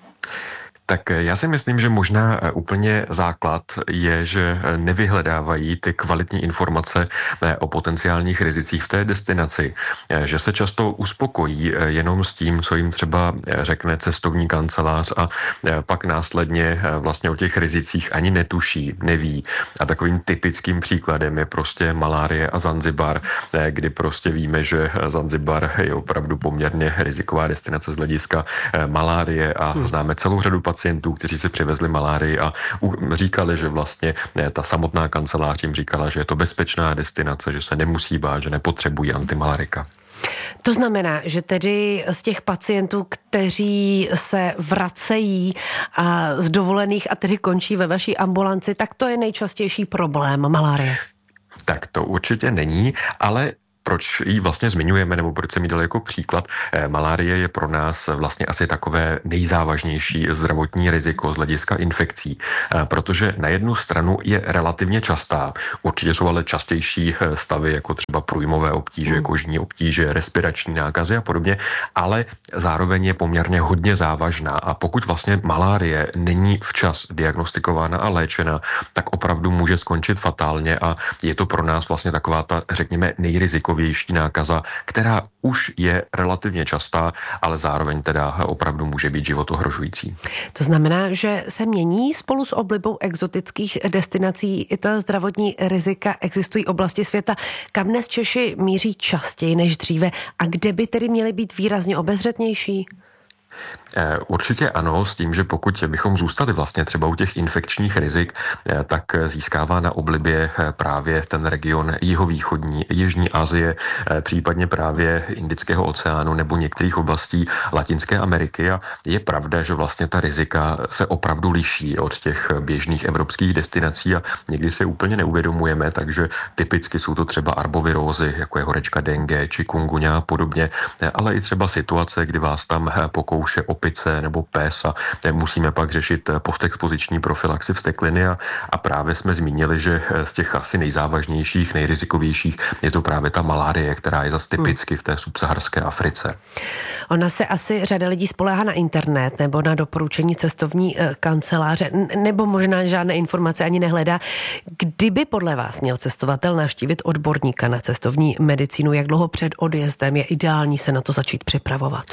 Tak já si myslím, že možná úplně základ je, že nevyhledávají ty kvalitní informace o potenciálních rizicích v té destinaci, že se často uspokojí jenom s tím, co jim třeba řekne cestovní kancelář a pak následně vlastně o těch rizicích ani netuší, neví. A takovým typickým příkladem je prostě malárie a Zanzibar, kdy prostě víme, že Zanzibar je opravdu poměrně riziková destinace z hlediska malárie a známe celou řadu pacientů, kteří si přivezli malárii a říkali, že vlastně ta samotná kancelář jim říkala, že je to bezpečná destinace, že se nemusí bát, že nepotřebují antimalarika. To znamená, že tedy z těch pacientů, kteří se vracejí a z dovolených a tedy končí ve vaší ambulanci, tak to je nejčastější problém malárie. Tak to určitě není, ale proč ji vlastně zmiňujeme, nebo proč jsem ji dal jako příklad? Malárie je pro nás vlastně asi takové nejzávažnější zdravotní riziko z hlediska infekcí, protože na jednu stranu je relativně častá. Určitě jsou ale častější stavy, jako třeba průjmové obtíže, kožní obtíže, respirační nákazy a podobně, ale zároveň je poměrně hodně závažná. A pokud vlastně malárie není včas diagnostikována a léčena, tak opravdu může skončit fatálně a je to pro nás vlastně taková ta, řekněme, nejrizikovější vější nákaza, která už je relativně častá, ale zároveň teda opravdu může být životohrožující. To znamená, že se mění spolu s oblibou exotických destinací i ta zdravotní rizika. Existují oblasti světa, kam dnes Češi míří častěji než dříve a kde by tedy měly být výrazně obezřetnější? Určitě ano, s tím, že pokud bychom zůstali vlastně třeba u těch infekčních rizik, tak získává na oblibě právě ten region jihovýchodní, Jižní Asie, případně právě Indického oceánu nebo některých oblastí Latinské Ameriky a je pravda, že vlastně ta rizika se opravdu liší od těch běžných evropských destinací a někdy se úplně neuvědomujeme, takže typicky jsou to třeba arbovirózy, jako je horečka dengue, chikungunya a podobně, ale i třeba situace, kdy vás tam pokouše opice nebo pes a musíme pak řešit postexpoziční profilaxi vstekliny a, a právě jsme zmínili, že z těch asi nejzávažnějších, nejrizikovějších je to právě ta malárie, která je zase typicky v té subsaharské Africe. Ona se asi řada lidí spoléhá na internet nebo na doporučení cestovní kanceláře, nebo možná žádné informace ani nehledá. Kdyby podle vás měl cestovatel navštívit odborníka na cestovní medicínu, jak dlouho před odjezdem je ideální se na to začít připravovat?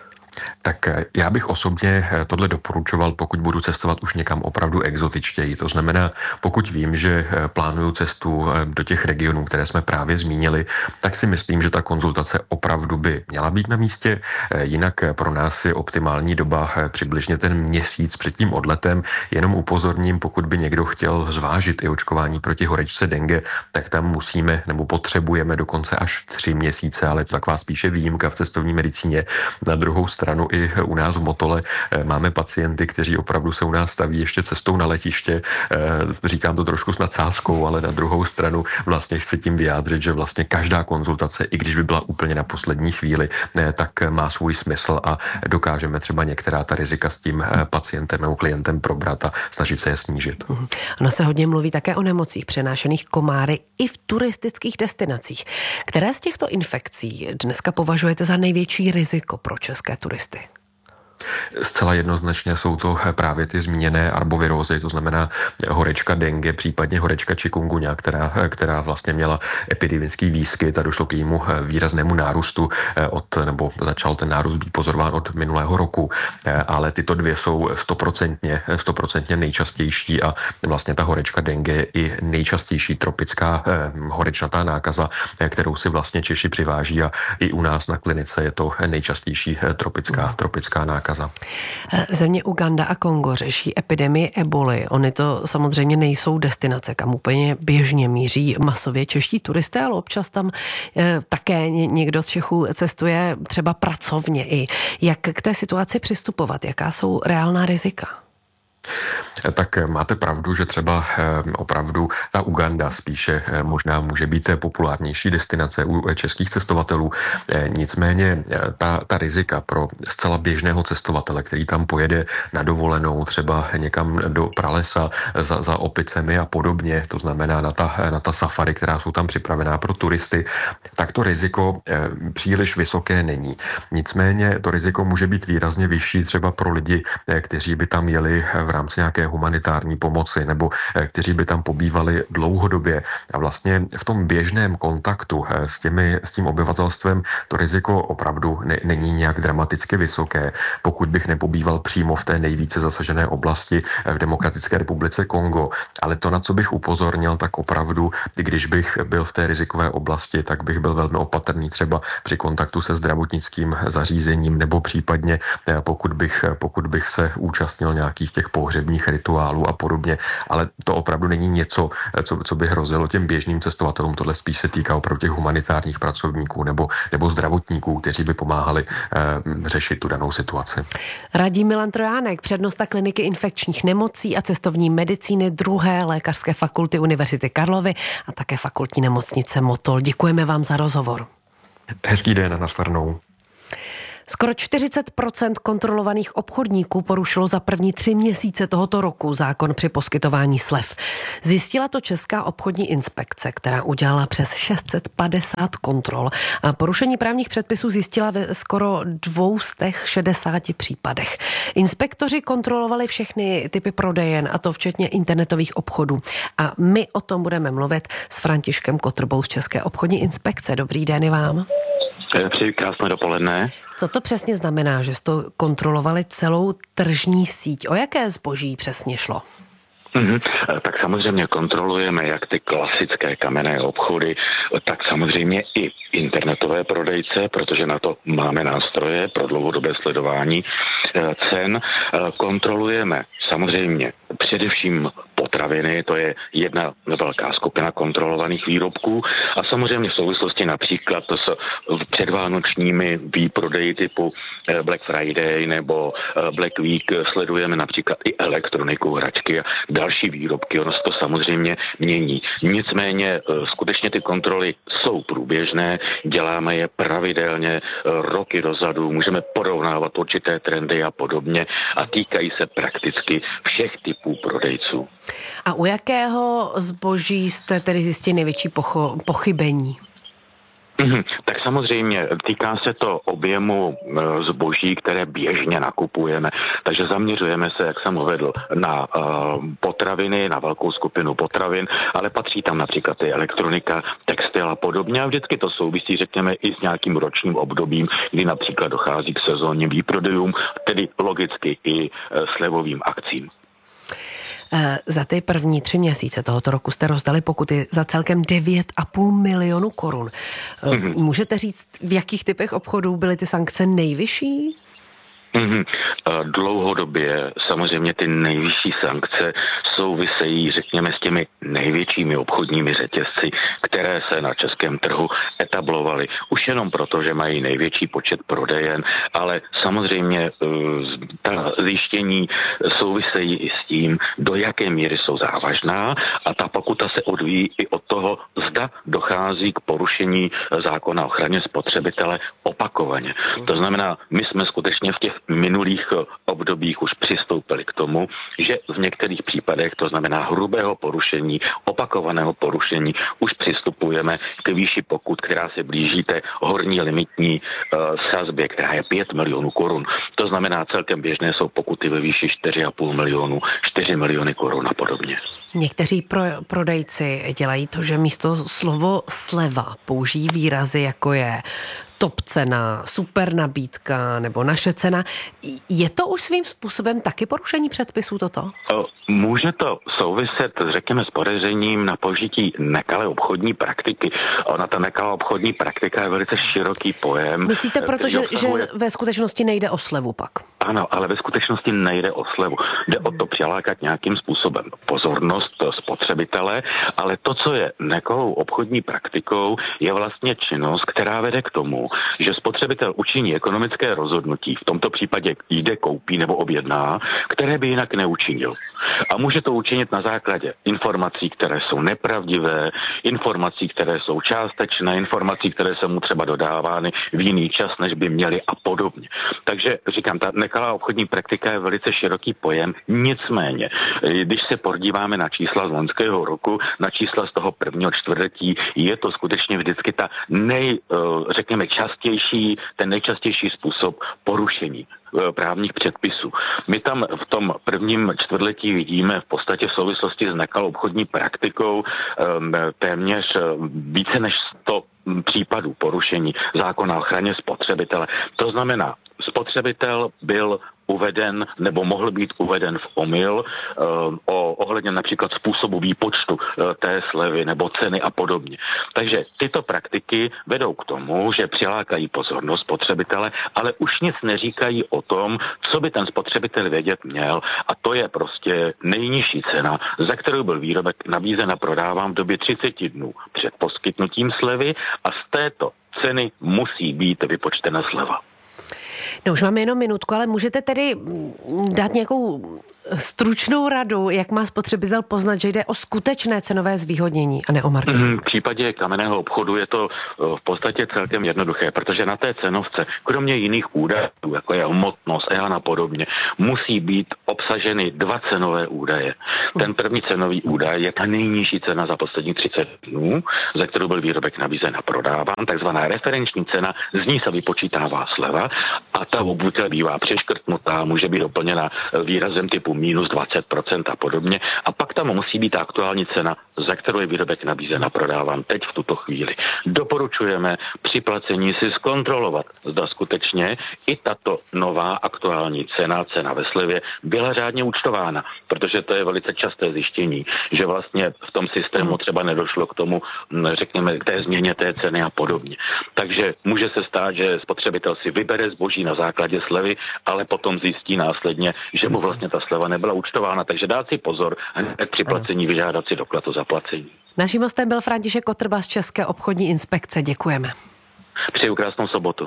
Tak já bych osobně tohle doporučoval, pokud budu cestovat už někam opravdu exotičtěji. To znamená, pokud vím, že plánuju cestu do těch regionů, které jsme právě zmínili, tak si myslím, že ta konzultace opravdu by měla být na místě. Jinak pro nás je optimální doba přibližně ten měsíc před tím odletem. Jenom upozorním, pokud by někdo chtěl zvážit i očkování proti horečce dengue, tak tam musíme nebo potřebujeme dokonce až tři měsíce, ale to taková spíše výjimka v cestovní medicíně. Na druhou stranu stranu i u nás v Motole máme pacienty, kteří opravdu se u nás staví ještě cestou na letiště. Říkám to trošku s nadsázkou, ale na druhou stranu vlastně chci tím vyjádřit, že vlastně každá konzultace, i když by byla úplně na poslední chvíli, tak má svůj smysl a dokážeme třeba některá ta rizika s tím pacientem nebo klientem probrat a snažit se je snížit. Ono se hodně mluví také o nemocích přenášených komáry i v turistických destinacích. Které z těchto infekcí dneska považujete za největší riziko pro české turisty? Zcela jednoznačně jsou to právě ty zmíněné arbovirózy, to znamená horečka dengue, případně horečka chikungunya, která, která vlastně měla epidemický výskyt a došlo k jejímu výraznému nárůstu od, nebo začal ten nárůst být pozorován od minulého roku. Ale tyto dvě jsou stoprocentně, stoprocentně nejčastější a vlastně ta horečka dengue je i nejčastější tropická horečnatá nákaza, kterou si vlastně Češi přiváží a i u nás na klinice je to nejčastější tropická, tropická nákaza. Země Uganda a Kongo řeší epidemii eboli. Ony to samozřejmě nejsou destinace, kam úplně běžně míří masově čeští turisté, ale občas tam e, také někdo z Čechů cestuje třeba pracovně i. Jak k té situaci přistupovat? Jaká jsou reálná rizika? Tak máte pravdu, že třeba opravdu ta Uganda spíše možná může být populárnější destinace u českých cestovatelů. Nicméně ta, ta rizika pro zcela běžného cestovatele, který tam pojede na dovolenou třeba někam do pralesa za, za opicemi a podobně, to znamená na ta, na ta safari, která jsou tam připravená pro turisty, tak to riziko příliš vysoké není. Nicméně to riziko může být výrazně vyšší třeba pro lidi, kteří by tam jeli v rámci nějaké humanitární pomoci nebo kteří by tam pobývali dlouhodobě a vlastně v tom běžném kontaktu s, těmi, s tím obyvatelstvem to riziko opravdu ne, není nějak dramaticky vysoké, pokud bych nepobýval přímo v té nejvíce zasažené oblasti v Demokratické republice Kongo. Ale to, na co bych upozornil, tak opravdu, když bych byl v té rizikové oblasti, tak bych byl velmi opatrný třeba při kontaktu se zdravotnickým zařízením nebo případně pokud bych, pokud bych se účastnil nějakých těch pohřebních rituálů a podobně, ale to opravdu není něco, co, co by hrozilo těm běžným cestovatelům. Tohle spíš se týká opravdu těch humanitárních pracovníků nebo, nebo zdravotníků, kteří by pomáhali eh, řešit tu danou situaci. Radí Milan Trojánek, přednosta kliniky infekčních nemocí a cestovní medicíny druhé lékařské fakulty Univerzity Karlovy a také fakultní nemocnice Motol. Děkujeme vám za rozhovor. Hezký den, nashledanou. Skoro čtyřicet procent kontrolovaných obchodníků porušilo za první tři měsíce tohoto roku zákon při poskytování slev. Zjistila to Česká obchodní inspekce, která udělala přes šest set padesát kontrol a porušení právních předpisů zjistila ve skoro dvě stě šedesát případech. Inspektoři kontrolovali všechny typy prodejen, a to včetně internetových obchodů. A my o tom budeme mluvit s Františkem Kotrbou z České obchodní inspekce. Dobrý den i vám. Přeji krásné dopoledne. Co to přesně znamená, že jste kontrolovali celou tržní síť? O jaké zboží přesně šlo? Mm-hmm. Tak samozřejmě kontrolujeme jak ty klasické kamenné obchody, tak samozřejmě i internetové prodejce, protože na to máme nástroje pro dlouhodobé sledování cen. Kontrolujeme samozřejmě především potraviny, to je jedna velká skupina kontrolovaných výrobků a samozřejmě v souvislosti například s předvánočními výprodeji typu Black Friday nebo Black Week sledujeme například i elektroniku, hračky a další výrobky, ono se to samozřejmě mění. Nicméně skutečně ty kontroly jsou průběžné, děláme je pravidelně roky dozadu, můžeme porovnávat určité trendy a podobně a týkají se prakticky všech typů prodejců. A u jakého zboží jste tedy zjistili největší pocho- pochybení? Mm-hmm. Tak samozřejmě týká se to objemu e, zboží, které běžně nakupujeme. Takže zaměřujeme se, jak jsem uvedl, na e, potraviny, na velkou skupinu potravin, ale patří tam například i elektronika, textil a podobně. A vždycky to souvisí, řekněme, i s nějakým ročním obdobím, kdy například dochází k sezónním výprodejům, tedy logicky i e, slevovým akcím. Za ty první tři měsíce tohoto roku jste rozdali pokuty za celkem devět a půl milionu korun. Mm-hmm. Můžete říct, v jakých typech obchodů byly ty sankce nejvyšší? Mm-hmm. Dlouhodobě samozřejmě ty nejvyšší sankce souvisejí, řekněme, s těmi největšími obchodními řetězci, které se na českém trhu etablovaly. Už jenom proto, že mají největší počet prodejen, ale samozřejmě ta zjištění souvisejí i s tím, do jaké míry jsou závažná a ta pokuta se odvíjí i od toho, zda dochází k porušení zákona o ochraně spotřebitele opakovaně. To znamená, my jsme skutečně v těch minulých obdobích už přistoupili k tomu, že v některých případech případech, to znamená hrubého porušení, opakovaného porušení, už přistupujeme k výši pokut, která se blíží té horní limitní uh, sazbě, která je pět milionů korun. To znamená, celkem běžné jsou pokuty ve výši čtyři a půl milionu, čtyři miliony korun a podobně. Někteří pro, prodejci dělají to, že místo slovo sleva použijí výrazy, jako je top cena, super nabídka nebo naše cena. Je to už svým způsobem taky porušení předpisů toto? Může to souviset, řekněme, s podezřením na použití nekalé obchodní praktiky. Ona ta nekalá obchodní praktika je velice široký pojem. Myslíte, protože obsahuje... že ve skutečnosti nejde o slevu pak? Ano, ale ve skutečnosti nejde o slevu. Jde o to přilákat nějakým způsobem pozornost spotřebitele, ale to, co je nekalou obchodní praktikou, je vlastně činnost, která vede k tomu, že spotřebitel učiní ekonomické rozhodnutí, v tomto případě jde, koupí nebo objedná, které by jinak neučinil. A může to učinit na základě informací, které jsou nepravdivé, informací, které jsou částečné, informací, které jsou mu třeba dodávány v jiný čas, než by měly a podobně. Takže říkám, ta nekalá obchodní praktika je velice široký pojem, nicméně, když se podíváme na čísla z loňského roku, na čísla z toho prvního čtvrtletí, je to skutečně vždycky ta nej, řekněme, častější, ten nejčastější způsob porušení právních předpisů. My tam v tom prvním čtvrtletí vidíme v podstatě v souvislosti s nekalou obchodní praktikou téměř více než sto případů porušení zákona o ochraně spotřebitele. To znamená, spotřebitel byl uveden nebo mohl být uveden v omyl uh, o ohledně například způsobu výpočtu uh, té slevy nebo ceny a podobně. Takže tyto praktiky vedou k tomu, že přilákají pozornost spotřebitele, ale už nic neříkají o tom, co by ten spotřebitel vědět měl, a to je prostě nejnižší cena, za kterou byl výrobek nabízen a prodáván v době třicet dnů před poskytnutím slevy, a z této ceny musí být vypočtena sleva. No už máme jenom minutku, ale můžete tedy dát nějakou stručnou radu, jak má spotřebitel poznat, že jde o skutečné cenové zvýhodnění a ne o marketing? V případě kamenného obchodu je to v podstatě celkem jednoduché, protože na té cenovce, kromě jiných údajů, jako je hmotnost, E A N a podobně, musí být obsaženy dva cenové údaje. Ten první cenový údaj je ta nejnižší cena za poslední třicet dnů, za kterou byl výrobek nabízen a prodáván, takzvaná referenční cena, z ní se vypočítává sleva a ta obvykle bývá přeškrtnutá, může být doplněna výrazem typu minus dvacet procent a podobně. A pak tam musí být aktuální cena, za kterou je výrobek nabízen a prodáván teď v tuto chvíli. Doporučujeme při placení si zkontrolovat, zda skutečně i tato nová aktuální cena, cena ve slevě, byla řádně účtována, protože to je velice časté zjištění, že vlastně v tom systému třeba nedošlo k tomu, řekněme, k té změně té ceny a podobně. Takže může se stát, že spotřebitel si vybere zboží na základě slevy, ale potom zjistí následně, že mu vlastně ta sleva nebyla účtována, takže dát si pozor hned při placení vyžádat si doklad o zaplacení. Naším hostem byl František Kotrba z České obchodní inspekce. Děkujeme. Přeju krásnou sobotu.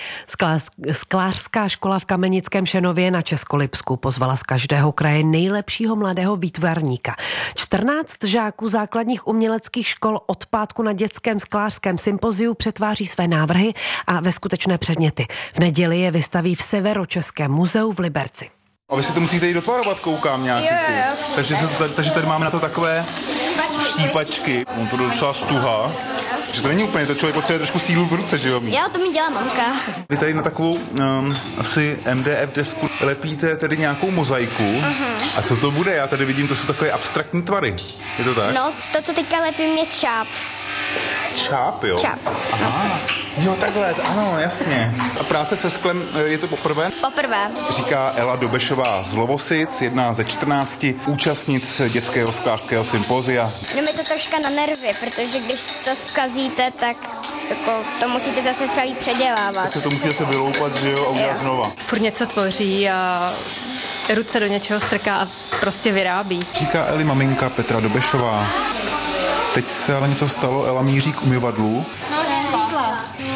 Sklářská škola v Kamenickém Šenově na Českolipsku pozvala z každého kraje nejlepšího mladého výtvarníka. čtrnáct žáků základních uměleckých škol od pátku na dětském sklářském sympoziu přetváří své návrhy a ve skutečné předměty. V neděli je vystaví v Severočeském muzeu v Liberci. A vy si to musíte jít dotvarovat, koukám nějaký. Jo, jo. Takže, se to, takže tady máme na to takové štípačky. On to docela stuha. Že to není úplně, to člověk potřebuje trošku sílu v ruce, že jo? Já to mi dělá mamka. Vy tady na takovou um, asi M D F desku lepíte tedy nějakou mozaiku. Uh-huh. A co to bude? Já tady vidím, to jsou takové abstraktní tvary. Je to tak? No, to, co teďka lepím, je čáp. Čáp, jo? Čáp. Aha. Jo, takhle, ano, jasně. A práce se sklem, je to poprvé? Poprvé. Říká Ela Dobešová z Lovosic, jedna ze čtrnácti účastnic dětského sklářského sympozia. No mi to troška na nervy, protože když to zkazíte, tak jako, to musíte zase celý předělávat. Tak se to musí zase vyloupat, že jo, a udělat znova. Furt něco tvoří a ruce do něčeho strká a prostě vyrábí. Říká Eli maminka Petra Dobešová. Teď se ale něco stalo, Ela míří k umyvadlu. No, řízla.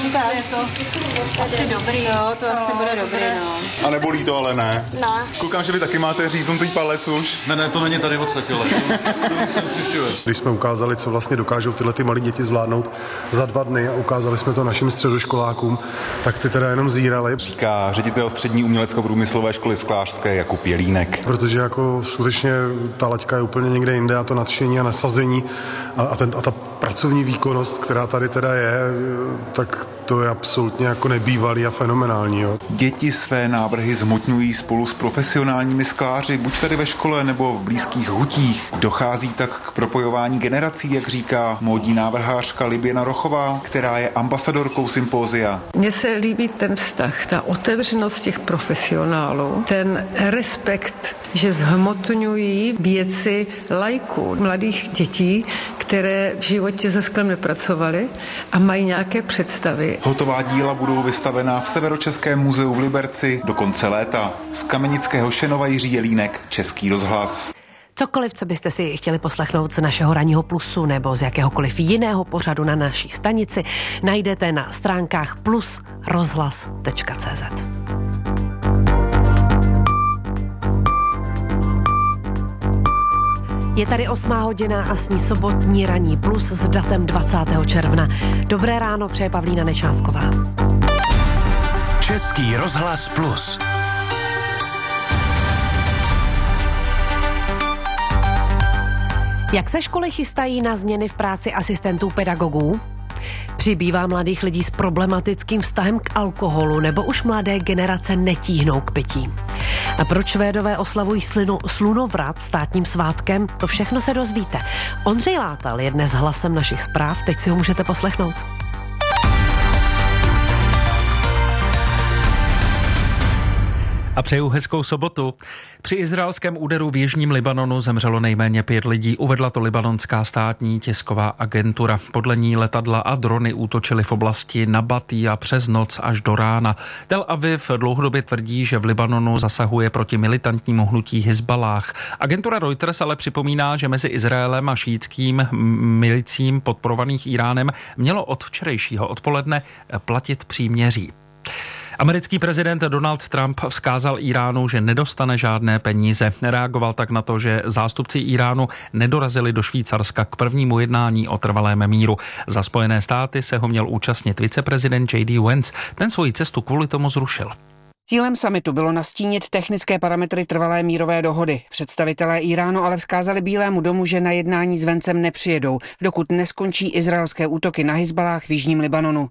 tak to asi dobrý. Jo, to asi bude dobrý, no. A nebolí to, ale ne. No. Koukám, že vy taky máte říznutý palec už. Ne, ne, to není tady odsaď, ale to jsem si všude. Když jsme ukázali, co vlastně dokážou tyhle ty malé děti zvládnout za dva dny a ukázali jsme to našim středoškolákům, tak ty teda jenom zírali. Říká ředitel střední umělecko-průmyslové školy sklářské Jakub Jelínek. Protože jako skutečně ta laťka je úplně někde jinde a to nadšení a nasazení a, a, ten, a ta pracovní výkonnost, která tady teda je, tak to je absolutně jako nebývalý a fenomenální. Jo. Děti své návrhy zhmotňují spolu s profesionálními skláři, buď tady ve škole nebo v blízkých hutích. Dochází tak k propojování generací, jak říká módní návrhářka Liběna Rochová, která je ambasadorkou sympózia. Mně se líbí ten vztah, ta otevřenost těch profesionálů, ten respekt, že zhmotňují věci lajků, mladých dětí, které v životě se sklem nepracovaly a mají nějaké představy. Hotová díla budou vystavená v Severočeském muzeu v Liberci do konce léta. Z Kamenického Šenova Jiří Jelínek, Český rozhlas. Cokoliv, co byste si chtěli poslechnout z našeho ranního plusu nebo z jakéhokoliv jiného pořadu na naší stanici, najdete na stránkách plus rozhlas tečka cé zet. Je tady osmá hodina a s ní sobotní ranní plus s datem dvacátého června. Dobré ráno, přeje Pavlína Nečásková. Český rozhlas plus. Jak se školy chystají na změny v práci asistentů pedagogů? Přibývá mladých lidí s problematickým vztahem k alkoholu nebo už mladé generace netíhnou k pití? A proč Švédové oslavují slinu, slunovrat státním svátkem? To všechno se dozvíte. Ondřej Látal je dnes hlasem našich zpráv, teď si ho můžete poslechnout. A přeju hezkou sobotu. Při izraelském úderu v jižním Libanonu zemřelo nejméně pět lidí, uvedla to libanonská státní tisková agentura. Podle ní letadla a drony útočily v oblasti Nabatí a přes noc až do rána. Tel Aviv dlouhodobě tvrdí, že v Libanonu zasahuje proti militantnímu hnutí Hizbalách. Agentura Reuters ale připomíná, že mezi Izraelem a šítským milicím podporovaných Iránem mělo od včerejšího odpoledne platit příměří. Americký prezident Donald Trump vzkázal Iránu, že nedostane žádné peníze. Reagoval tak na to, že zástupci Iránu nedorazili do Švýcarska k prvnímu jednání o trvalém míru. Za Spojené státy se ho měl účastnit viceprezident J D Vance. Ten svoji cestu kvůli tomu zrušil. Cílem summitu bylo nastínit technické parametry trvalé mírové dohody. Představitelé Iránu ale vzkázali Bílému domu, že na jednání s Vencem nepřijedou, dokud neskončí izraelské útoky na Hizbalách v jižním Libanonu.